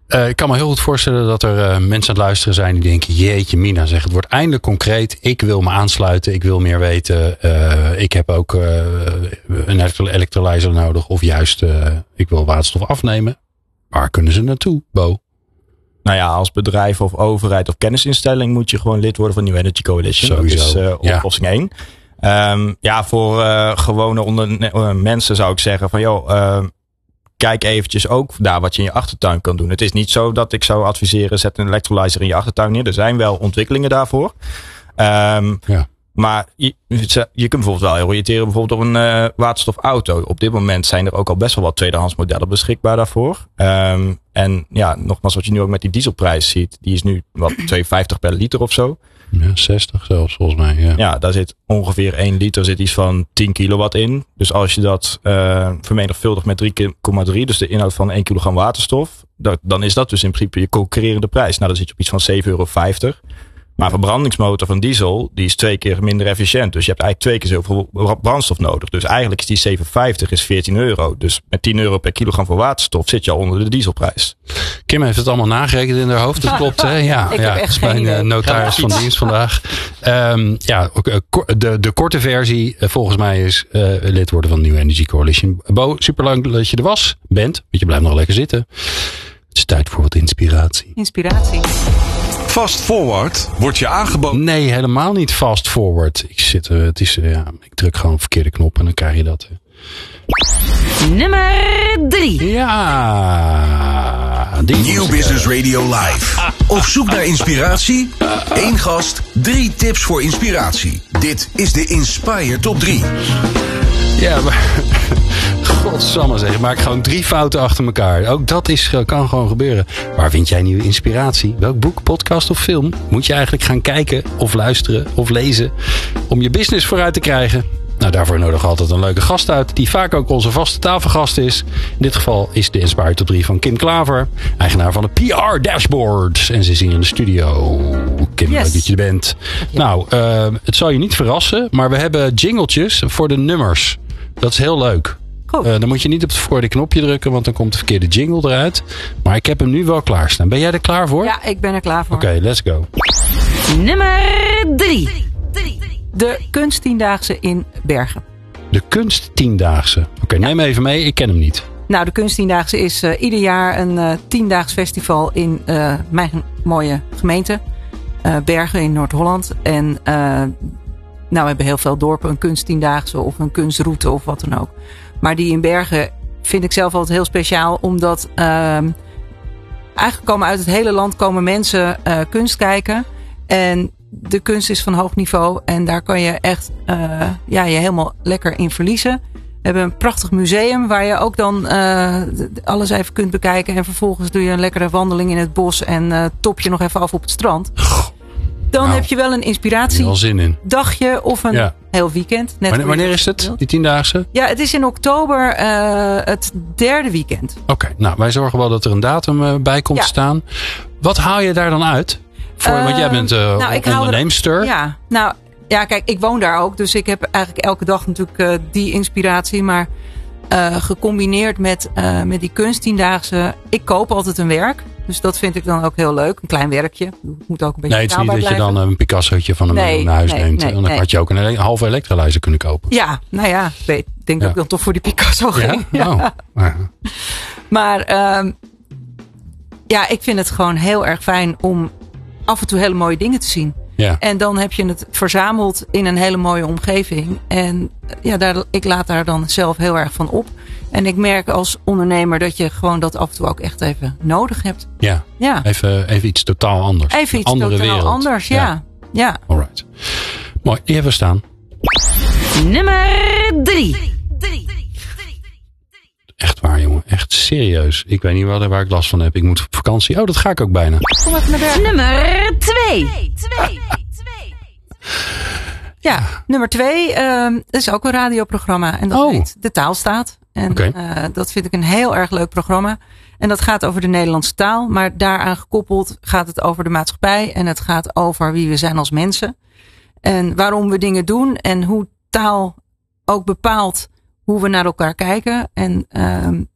Speaker 1: Uh, ik kan me heel goed voorstellen dat er uh, mensen aan het luisteren zijn die denken, jeetje mina, zeg, het wordt eindelijk concreet. Ik wil me aansluiten, ik wil meer weten. Uh, ik heb ook uh, een elektrolyzer nodig of juist uh, ik wil waterstof afnemen. Waar kunnen ze naartoe, Bo?
Speaker 8: Nou ja, als bedrijf of overheid of kennisinstelling moet je gewoon lid worden van New Energy Coalition.
Speaker 1: Sowieso.
Speaker 8: Dat is uh, oplossing
Speaker 1: ja.
Speaker 8: één. Um, ja, voor uh, gewone onder, uh, mensen zou ik zeggen van joh, uh, kijk eventjes ook daar wat je in je achtertuin kan doen. Het is niet zo dat ik zou adviseren, zet een electrolyzer in je achtertuin neer. Er zijn wel ontwikkelingen daarvoor. Um, ja. Maar je, je kunt bijvoorbeeld wel oriënteren bijvoorbeeld op een uh, waterstofauto. Op dit moment zijn er ook al best wel wat tweedehands modellen beschikbaar daarvoor. Um, en ja, nogmaals wat je nu ook met die dieselprijs ziet. Die is nu wat twee vijftig per liter of zo.
Speaker 1: Ja, zestig zelfs volgens mij. Ja,
Speaker 8: ja daar zit ongeveer één liter zit iets van tien kilowatt in. Dus als je dat uh, vermenigvuldigt met drie komma drie, dus de inhoud van één kilogram waterstof. Dat, dan is dat dus in principe je concurrerende prijs. Nou dan zit je op iets van zeven euro vijftig. Maar een verbrandingsmotor van diesel, die is twee keer minder efficiënt. Dus je hebt eigenlijk twee keer zoveel brandstof nodig. Dus eigenlijk is die zeven vijftig is veertien euro. Dus met tien euro per kilogram voor waterstof zit je al onder de dieselprijs.
Speaker 1: Kim heeft het allemaal nagerekend in haar hoofd. Dat klopt, hè? Ja,
Speaker 3: ik
Speaker 1: ja,
Speaker 3: heb echt
Speaker 1: is mijn
Speaker 3: geen
Speaker 1: notaris van dienst vandaag. Um, ja, de, de korte versie volgens mij is uh, lid worden van New Energy Coalition. Bo, superleuk dat je er was, bent. Want je blijft nog lekker zitten. Het is tijd voor wat inspiratie.
Speaker 3: Inspiratie.
Speaker 4: Fast Forward wordt je aangeboden.
Speaker 1: Nee, helemaal niet fast forward. Ik zit, uh, het is, uh, ja, ik druk gewoon op de verkeerde knop en dan krijg je dat. Uh.
Speaker 3: Nummer drie.
Speaker 1: Ja. Die
Speaker 5: Nieuw Business Radio Live. Op zoek naar inspiratie? Eén gast, drie tips voor inspiratie. Dit is de Inspire Top drie.
Speaker 1: Ja, maar godsamme zeg, ik maak gewoon drie fouten achter elkaar. Ook dat is, kan gewoon gebeuren. Waar vind jij nieuwe inspiratie? Welk boek, podcast of film moet je eigenlijk gaan kijken of luisteren of lezen om je business vooruit te krijgen? Nou, daarvoor nodig altijd een leuke gast uit, die vaak ook onze vaste tafelgast is. In dit geval is de Inspire Top drie van Kim Klaver, eigenaar van de P R Dashboard. En ze is hier in de studio. Kim,
Speaker 3: yes.
Speaker 1: leuk dat je er bent. Ja. Nou, uh, het zal je niet verrassen, maar we hebben jingletjes voor de nummers. Dat is heel leuk. Uh, dan moet je niet op het verkeerde knopje drukken, want dan komt de verkeerde jingle eruit. Maar ik heb hem nu wel klaarstaan. Ben jij er klaar voor?
Speaker 3: Ja, ik ben er klaar voor.
Speaker 1: Oké, okay, let's go.
Speaker 3: Nummer drie. De kunsttiendaagse in Bergen.
Speaker 1: De kunsttiendaagse. Oké, okay, neem ja. even mee. Ik ken hem niet.
Speaker 3: Nou, de kunsttiendaagse is uh, ieder jaar een uh, tiendaags festival in uh, mijn mooie gemeente. Uh, Bergen in Noord-Holland. En uh, nou, we hebben heel veel dorpen een kunsttiendaagse of een kunstroute of wat dan ook. Maar die in Bergen vind ik zelf altijd heel speciaal. Omdat uh, eigenlijk komen uit het hele land komen mensen uh, kunst kijken. En de kunst is van hoog niveau. En daar kan je echt uh, ja, je helemaal lekker in verliezen. We hebben een prachtig museum waar je ook dan uh, alles even kunt bekijken. En vervolgens doe je een lekkere wandeling in het bos. En uh, top je nog even af op het strand. Dan nou, heb je wel een inspiratie.
Speaker 1: Wel zin in.
Speaker 3: Dagje of een ja. heel weekend. Net
Speaker 1: wanneer, wanneer is het, die tiendaagse?
Speaker 3: Ja, het is in oktober uh, het derde weekend.
Speaker 1: Oké, okay, nou wij zorgen wel dat er een datum uh, bij komt ja. staan. Wat haal je daar dan uit? Voor, uh, want jij bent uh, nou, onderneemster.
Speaker 3: Ja, nou ja, kijk, ik woon daar ook. Dus ik heb eigenlijk elke dag natuurlijk uh, die inspiratie. Maar uh, gecombineerd met, uh, met die kunsttiendaagse. Ik koop altijd een werk. Dus dat vind ik dan ook heel leuk. Een klein werkje. Het moet ook een beetje
Speaker 1: nee, het is niet dat blijven. Je dan een Picassootje van een nee, naar huis nee, neemt. Nee, dan nee. had je ook een halve elektrolyzer kunnen kopen.
Speaker 3: Ja, nou ja. Ik denk ja. dat ik dan toch voor die Picasso ging.
Speaker 1: Ja? Oh. Ja.
Speaker 3: Maar um, ja, ik vind het gewoon heel erg fijn om af en toe hele mooie dingen te zien.
Speaker 1: Ja.
Speaker 3: En dan heb je het verzameld in een hele mooie omgeving. En ja, daar, ik laat daar dan zelf heel erg van op. En ik merk als ondernemer dat je gewoon dat af en toe ook echt even nodig hebt.
Speaker 1: Ja, ja. Even, even iets totaal anders.
Speaker 3: Even iets
Speaker 1: andere
Speaker 3: totaal
Speaker 1: wereld.
Speaker 3: anders, ja. ja. ja.
Speaker 1: Alright. Mooi, die hebben we staan.
Speaker 3: Nummer drie.
Speaker 1: Echt waar, jongen. Echt serieus. Ik weet niet waar, waar ik last van heb. Ik moet op vakantie. Oh, dat ga ik ook bijna.
Speaker 3: Kom even naar Bergen. Nummer twee. Ja, nummer twee. Uh, dat is ook een radioprogramma. En dat
Speaker 1: oh.
Speaker 3: heet De Taalstaat. En
Speaker 1: okay.
Speaker 3: uh, dat vind ik een heel erg leuk programma. En dat gaat over de Nederlandse taal. Maar daaraan gekoppeld gaat het over de maatschappij. En het gaat over wie we zijn als mensen. En waarom we dingen doen. En hoe taal ook bepaalt hoe we naar elkaar kijken. En uh,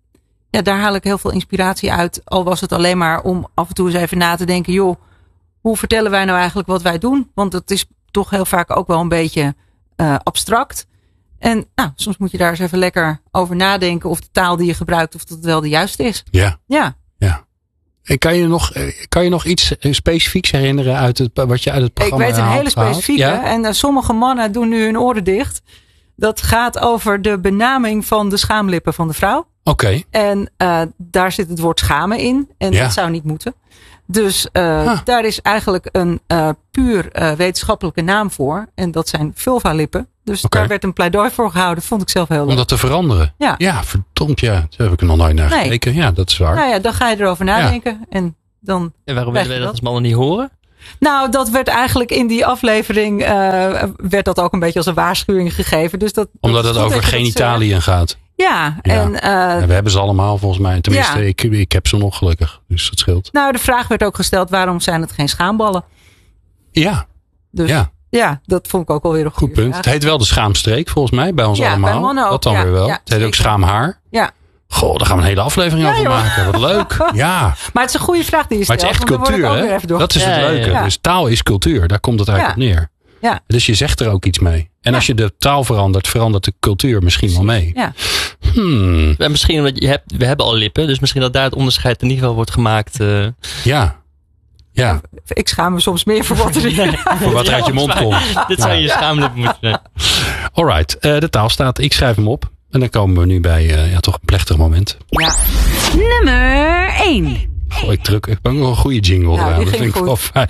Speaker 3: ja, daar haal ik heel veel inspiratie uit. Al was het alleen maar om af en toe eens even na te denken. Joh, hoe vertellen wij nou eigenlijk wat wij doen? Want het is toch heel vaak ook wel een beetje uh, abstract. En nou, soms moet je daar eens even lekker over nadenken. Of de taal die je gebruikt, of dat wel de juiste is.
Speaker 1: Ja.
Speaker 3: Ja.
Speaker 1: Ja. En kan je nog, kan je nog iets specifieks herinneren uit het, wat je uit het programma
Speaker 3: Ik weet een
Speaker 1: haalt,
Speaker 3: hele specifieke.
Speaker 1: ja?
Speaker 3: En uh, sommige mannen doen nu hun oren dicht. Dat gaat over de benaming van de schaamlippen van de vrouw.
Speaker 1: Oké. Okay.
Speaker 3: En uh, daar zit het woord schamen in. En ja. dat zou niet moeten. Dus uh, ah. daar is eigenlijk een uh, puur uh, wetenschappelijke naam voor. En dat zijn vulvalippen. Dus okay. daar werd een pleidooi voor gehouden. Vond ik zelf heel leuk.
Speaker 1: Om dat te veranderen?
Speaker 3: Ja.
Speaker 1: Ja, verdomd ja. Daar heb ik er nog nooit naar
Speaker 3: nee.
Speaker 1: gekeken. Ja, dat is waar.
Speaker 3: Nou ja, dan ga je erover nadenken. Ja. En dan
Speaker 2: en waarom willen wij dat als mannen niet horen?
Speaker 3: Nou, dat werd eigenlijk in die aflevering... Uh, werd dat ook een beetje als een waarschuwing gegeven. Dus dat,
Speaker 1: Omdat
Speaker 3: dat
Speaker 1: het over genitaliën gaat.
Speaker 3: Ja,
Speaker 1: ja.
Speaker 3: En, uh,
Speaker 1: ja, we hebben ze allemaal volgens mij. Tenminste,
Speaker 3: ja.
Speaker 1: ik, ik heb ze nog gelukkig. Dus dat scheelt.
Speaker 3: Nou, de vraag werd ook gesteld, waarom zijn het geen schaamballen?
Speaker 1: Ja.
Speaker 3: Dus
Speaker 1: ja.
Speaker 3: ja, dat vond ik ook alweer een
Speaker 1: goed punt.
Speaker 3: Vraag. Het
Speaker 1: heet wel de schaamstreek volgens mij, bij ons
Speaker 3: ja,
Speaker 1: allemaal.
Speaker 3: Bij mannen ook.
Speaker 1: Dat dan
Speaker 3: ja,
Speaker 1: weer wel.
Speaker 3: Ja,
Speaker 1: het heet zeker. Ook schaamhaar.
Speaker 3: Ja.
Speaker 1: Goh, daar gaan we een hele aflevering
Speaker 3: ja,
Speaker 1: over
Speaker 3: joh.
Speaker 1: maken. Wat leuk. Ja.
Speaker 3: Maar het is een goede vraag die je stelt.
Speaker 1: Maar het is echt cultuur, hè? Dat is het
Speaker 3: ja,
Speaker 1: leuke.
Speaker 3: Ja, ja.
Speaker 1: Dus taal is cultuur. Daar komt het eigenlijk
Speaker 3: ja.
Speaker 1: op neer.
Speaker 3: Ja.
Speaker 1: Dus je zegt er ook iets mee. En
Speaker 3: ja.
Speaker 1: als je de taal verandert, verandert de cultuur misschien wel mee.
Speaker 3: Ja.
Speaker 1: Hmm.
Speaker 2: En misschien omdat je hebt, we hebben al lippen, dus misschien dat daar het onderscheid in ieder geval wordt gemaakt. Uh...
Speaker 1: Ja. Ja.
Speaker 3: Ik schaam me soms meer voor wat er,
Speaker 2: nee.
Speaker 1: voor wat er uit je mond komt.
Speaker 2: Dit zou je schaamlippen moeten zijn.
Speaker 1: Alright, uh, de taal staat. Ik schrijf hem op. En dan komen we nu bij uh, ja, toch een plechtig moment.
Speaker 3: Ja. Nummer één.
Speaker 1: Goh, ik druk. Ik heb ook nog een goede jingle gedaan. Nou, dat vind ik wel fijn.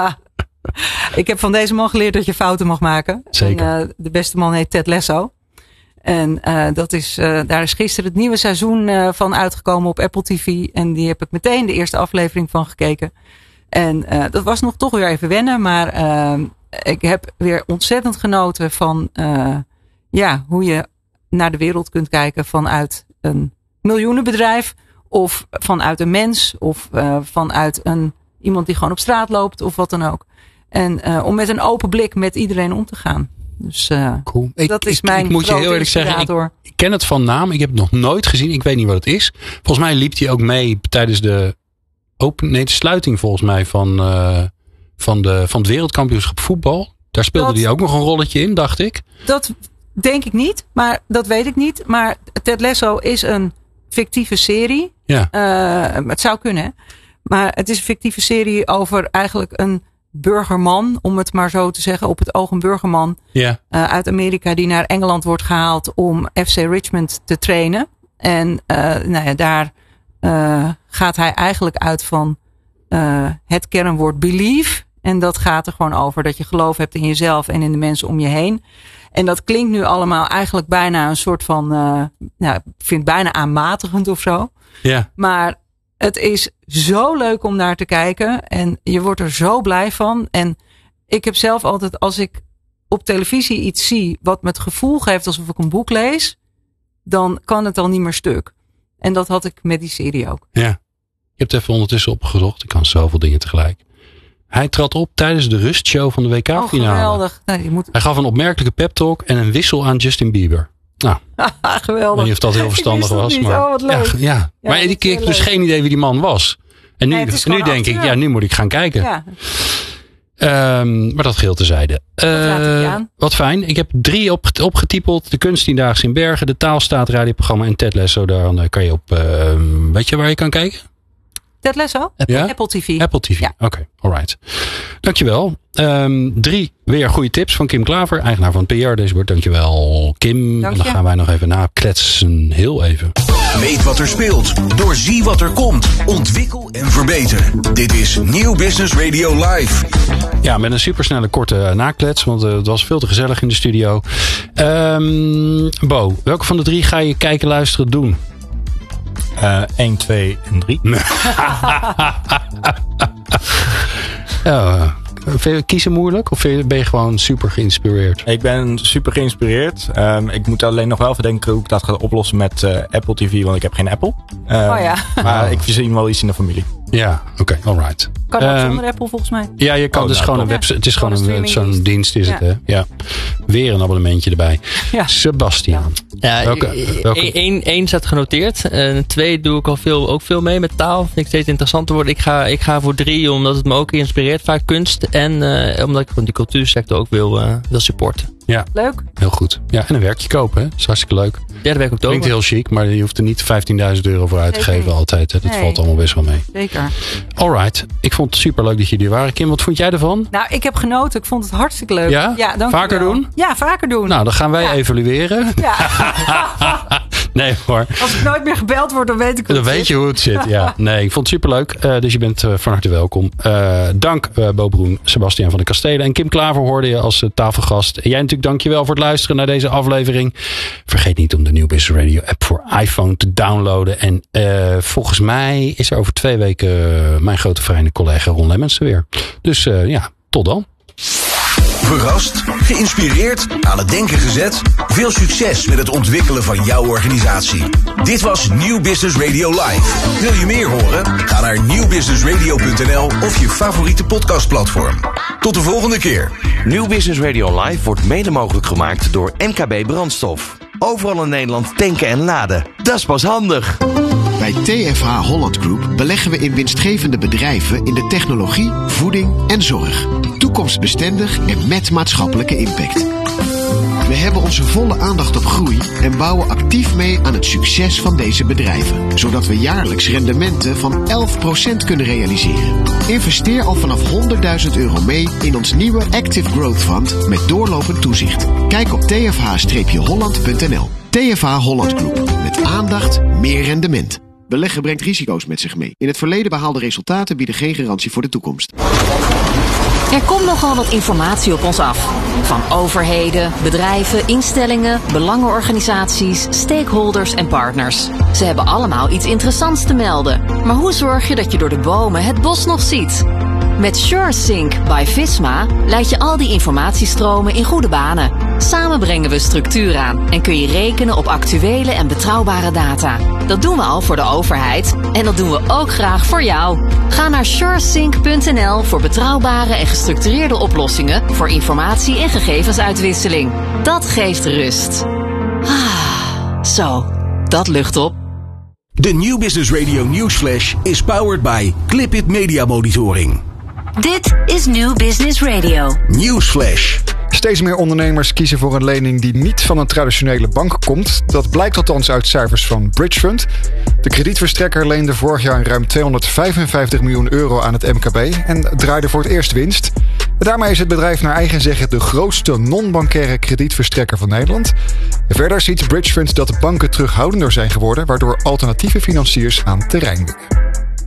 Speaker 3: Ik heb van deze man geleerd dat je fouten mag maken.
Speaker 1: Zeker.
Speaker 3: En, uh, de beste man heet Ted Lasso. En uh, dat is, uh, daar is gisteren het nieuwe seizoen uh, van uitgekomen op Apple T V. En die heb ik meteen de eerste aflevering van gekeken. En uh, dat was nog toch weer even wennen. Maar uh, ik heb weer ontzettend genoten van uh, ja, hoe je naar de wereld kunt kijken vanuit een miljoenenbedrijf. Of vanuit een mens. Of uh, vanuit een, iemand die gewoon op straat loopt. Of wat dan ook. En uh, om met een open blik met iedereen om te gaan. Dus uh,
Speaker 1: cool.
Speaker 3: dat
Speaker 1: ik,
Speaker 3: is mijn
Speaker 1: ik moet je heel eerlijk zeggen, ik, ik ken het van naam. Ik heb het nog nooit gezien. Ik weet niet wat het is. Volgens mij liep hij ook mee tijdens de, open, nee, de sluiting volgens mij van, uh, van, de, van het wereldkampioenschap voetbal. Daar speelde dat, hij ook nog een rolletje in, dacht ik.
Speaker 3: Dat denk ik niet, maar dat weet ik niet. Maar Ted Lasso is een fictieve serie.
Speaker 1: Ja.
Speaker 3: Uh, het zou kunnen, hè? Maar het is een fictieve serie over eigenlijk een burgerman, om het maar zo te zeggen, op het oog een burgerman
Speaker 1: yeah.
Speaker 3: uh, uit Amerika die naar Engeland wordt gehaald om F C Richmond te trainen. En uh, nou ja, daar uh, gaat hij eigenlijk uit van uh, het kernwoord believe. En dat gaat er gewoon over dat je geloof hebt in jezelf en in de mensen om je heen. En dat klinkt nu allemaal eigenlijk bijna een soort van, uh, nou, ik vind het bijna aanmatigend of zo.
Speaker 1: Ja. Yeah.
Speaker 3: Maar het is zo leuk om naar te kijken. En je wordt er zo blij van. En ik heb zelf altijd, als ik op televisie iets zie wat me het gevoel geeft alsof ik een boek lees, dan kan het al niet meer stuk. En dat had ik met die serie ook.
Speaker 1: Ja. Je hebt even ondertussen opgezocht. Ik kan zoveel dingen tegelijk. Hij trad op tijdens de rustshow van de W K-finale.
Speaker 3: Oh, geweldig. Nee, je moet...
Speaker 1: Hij gaf een opmerkelijke pep-talk en een wissel aan Justin Bieber. Nou,
Speaker 3: geweldig.
Speaker 1: Ik weet niet of dat heel verstandig was.
Speaker 3: Niet.
Speaker 1: Maar,
Speaker 3: oh, wat leuk.
Speaker 1: Ja, ja.
Speaker 3: Ja,
Speaker 1: maar ik heb dus leuk. geen idee wie die man was. En nu,
Speaker 3: nee,
Speaker 1: nu denk ik, ja, nu moet ik gaan kijken.
Speaker 3: Ja.
Speaker 1: Um, maar dat geheel terzijde. Uh, wat fijn. Ik heb drie op, opgetypeld. De Kunsttiendaagse in Bergen, de Taalstaat radioprogramma en Ted Lasso. Daar kan je op, uh, weet je waar je kan kijken?
Speaker 3: Ted Lasso?
Speaker 1: Ja?
Speaker 3: Apple T V.
Speaker 1: Apple T V, ja. Oké, okay, alright. Dankjewel. Um, drie weer goede tips van Kim Klaver, eigenaar van P R Dashboard. Dankjewel, Kim.
Speaker 3: Dank
Speaker 1: en dan
Speaker 3: je.
Speaker 1: gaan wij nog even nakletsen. Heel even.
Speaker 5: Weet wat er speelt. Doorzie wat er komt. Ontwikkel en verbeter. Dit is Nieuw Business Radio Live.
Speaker 1: Ja, met een supersnelle korte naklets. Want uh, het was veel te gezellig in de studio. Um, Bo, welke van de drie ga je kijken, luisteren, doen?
Speaker 8: Uh, één, twee en drie.
Speaker 1: Ja, vind je kiezen moeilijk? Of ben je gewoon super geïnspireerd?
Speaker 8: Ik ben super geïnspireerd. Um, ik moet alleen nog wel verdenken hoe ik dat ga oplossen met uh, Apple T V. Want ik heb geen Apple. Um,
Speaker 3: oh ja.
Speaker 8: Maar ik voorzien wel iets in de familie.
Speaker 1: Ja, oké, okay, alright.
Speaker 3: Kan ook
Speaker 1: um,
Speaker 3: zonder Apple volgens mij.
Speaker 1: Ja, je kan
Speaker 3: oh,
Speaker 1: dus
Speaker 3: nou,
Speaker 1: gewoon een website. Het is gewoon, gewoon een, zo'n dienst, dienst is ja. het, hè? Ja. Weer een abonnementje erbij. Ja. Sebastiaan.
Speaker 2: Ja, welke, welke? Eén, één staat genoteerd. En twee doe ik al veel, ook veel mee met taal. Vind ik steeds interessanter worden. Ik ga, ik ga voor drie, omdat het me ook inspireert. Vaak kunst. En uh, omdat ik gewoon die cultuursector ook wil, uh, wil supporten.
Speaker 1: Ja.
Speaker 3: Leuk.
Speaker 1: Heel goed. Ja, en een werkje kopen, hè? Dat is hartstikke leuk.
Speaker 2: Derde week oktober.
Speaker 1: Klinkt heel chic, maar je hoeft er niet vijftienduizend euro voor uit te
Speaker 3: Zeker
Speaker 1: geven
Speaker 3: niet.
Speaker 1: altijd. Hè? Dat
Speaker 3: nee.
Speaker 1: valt allemaal best wel mee.
Speaker 3: Zeker.
Speaker 1: Alright. Ik vond het super leuk dat jullie er waren. Kim, wat vond jij ervan?
Speaker 3: Nou, ik heb genoten. Ik vond het hartstikke leuk.
Speaker 1: Ja?
Speaker 3: ja dank
Speaker 1: vaker
Speaker 3: je wel.
Speaker 1: doen?
Speaker 3: Ja, vaker doen.
Speaker 1: Nou, dan gaan wij ja. evalueren.
Speaker 3: Ja.
Speaker 1: Nee hoor.
Speaker 3: Als ik nooit meer gebeld word, dan weet ik hoe
Speaker 1: dan
Speaker 3: het
Speaker 1: weet
Speaker 3: zit.
Speaker 1: je hoe het zit. Ja. Nee, ik vond het superleuk. Uh, dus je bent uh, van harte welkom. Uh, dank uh, Bo Broen, Sebastiaan van de Kastelen en Kim Klaver hoorde je als uh, tafelgast. En jij natuurlijk dankjewel voor het luisteren naar deze aflevering. Vergeet niet om de Nieuw Business Radio app voor iPhone te downloaden. En uh, volgens mij is er over twee weken uh, mijn grote vriend collega Ron Lemmens weer. Dus uh, ja, tot dan.
Speaker 5: Verrast, geïnspireerd, aan het denken gezet. Veel succes met het ontwikkelen van jouw organisatie. Dit was Nieuw Business Radio Live. Wil je meer horen? Ga naar nieuw business radio punt n l of je favoriete podcastplatform. Tot de volgende keer.
Speaker 9: Nieuw Business Radio Live wordt mede mogelijk gemaakt door M K B Brandstof. Overal in Nederland tanken en laden. Dat is pas handig.
Speaker 10: Bij T F H Holland Group beleggen we in winstgevende bedrijven in de technologie, voeding en zorg. Toekomstbestendig en met maatschappelijke impact. We hebben onze volle aandacht op groei en bouwen actief mee aan het succes van deze bedrijven. Zodat we jaarlijks rendementen van elf procent kunnen realiseren. Investeer al vanaf honderdduizend euro mee in ons nieuwe Active Growth Fund met doorlopend toezicht. Kijk op t f h holland punt n l. T F H Holland Group. Met aandacht, meer rendement. Beleggen brengt risico's met zich mee. In het verleden behaalde resultaten bieden geen garantie voor de toekomst.
Speaker 11: Er komt nogal wat informatie op ons af. Van overheden, bedrijven, instellingen, belangenorganisaties, stakeholders en partners. Ze hebben allemaal iets interessants te melden. Maar hoe zorg je dat je door de bomen het bos nog ziet? Met SureSync by Visma leid je al die informatiestromen in goede banen. Samen brengen we structuur aan en kun je rekenen op actuele en betrouwbare data. Dat doen we al voor de overheid en dat doen we ook graag voor jou. Ga naar suresync punt n l voor betrouwbare en gestructureerde oplossingen voor informatie- en gegevensuitwisseling. Dat geeft rust. Ah, zo, dat lucht op.
Speaker 5: De Nieuw Business Radio Newsflash is powered by Clipit Media Monitoring.
Speaker 11: Dit is Nieuw Business Radio.
Speaker 5: Newsflash.
Speaker 12: Steeds meer ondernemers kiezen voor een lening die niet van een traditionele bank komt. Dat blijkt althans uit cijfers van Bridge Fund. De kredietverstrekker leende vorig jaar ruim tweehonderdvijfenvijftig miljoen euro aan het M K B en draaide voor het eerst winst. En daarmee is het bedrijf naar eigen zeggen de grootste non-bankaire kredietverstrekker van Nederland. En verder ziet Bridge Fund dat de banken terughoudender zijn geworden, waardoor alternatieve financiers aan terrein winnen.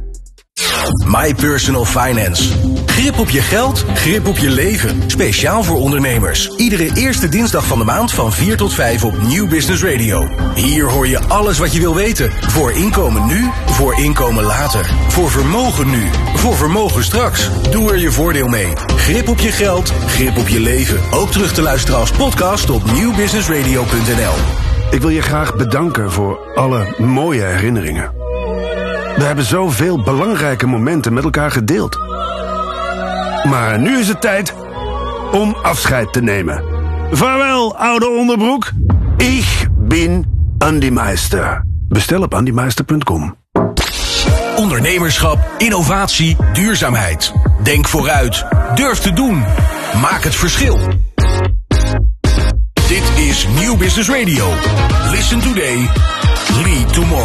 Speaker 5: My Personal Finance. Grip op je geld, grip op je leven. Speciaal voor ondernemers. Iedere eerste dinsdag van de maand van vier tot vijf op Nieuw Business Radio. Hier hoor je alles wat je wil weten. Voor inkomen nu, voor inkomen later. Voor vermogen nu, voor vermogen straks. Doe er je voordeel mee. Grip op je geld, grip op je leven. Ook terug te luisteren als podcast op nieuw business radio punt n l.
Speaker 13: Ik wil je graag bedanken voor alle mooie herinneringen. We hebben zoveel belangrijke momenten met elkaar gedeeld. Maar nu is het tijd om afscheid te nemen. Vaarwel, oude onderbroek. Ik ben Andy Meister. Bestel op andy meister punt com.
Speaker 5: Ondernemerschap, innovatie, duurzaamheid. Denk vooruit. Durf te doen. Maak het verschil. Dit is Nieuw Business Radio. Listen today. Lead tomorrow.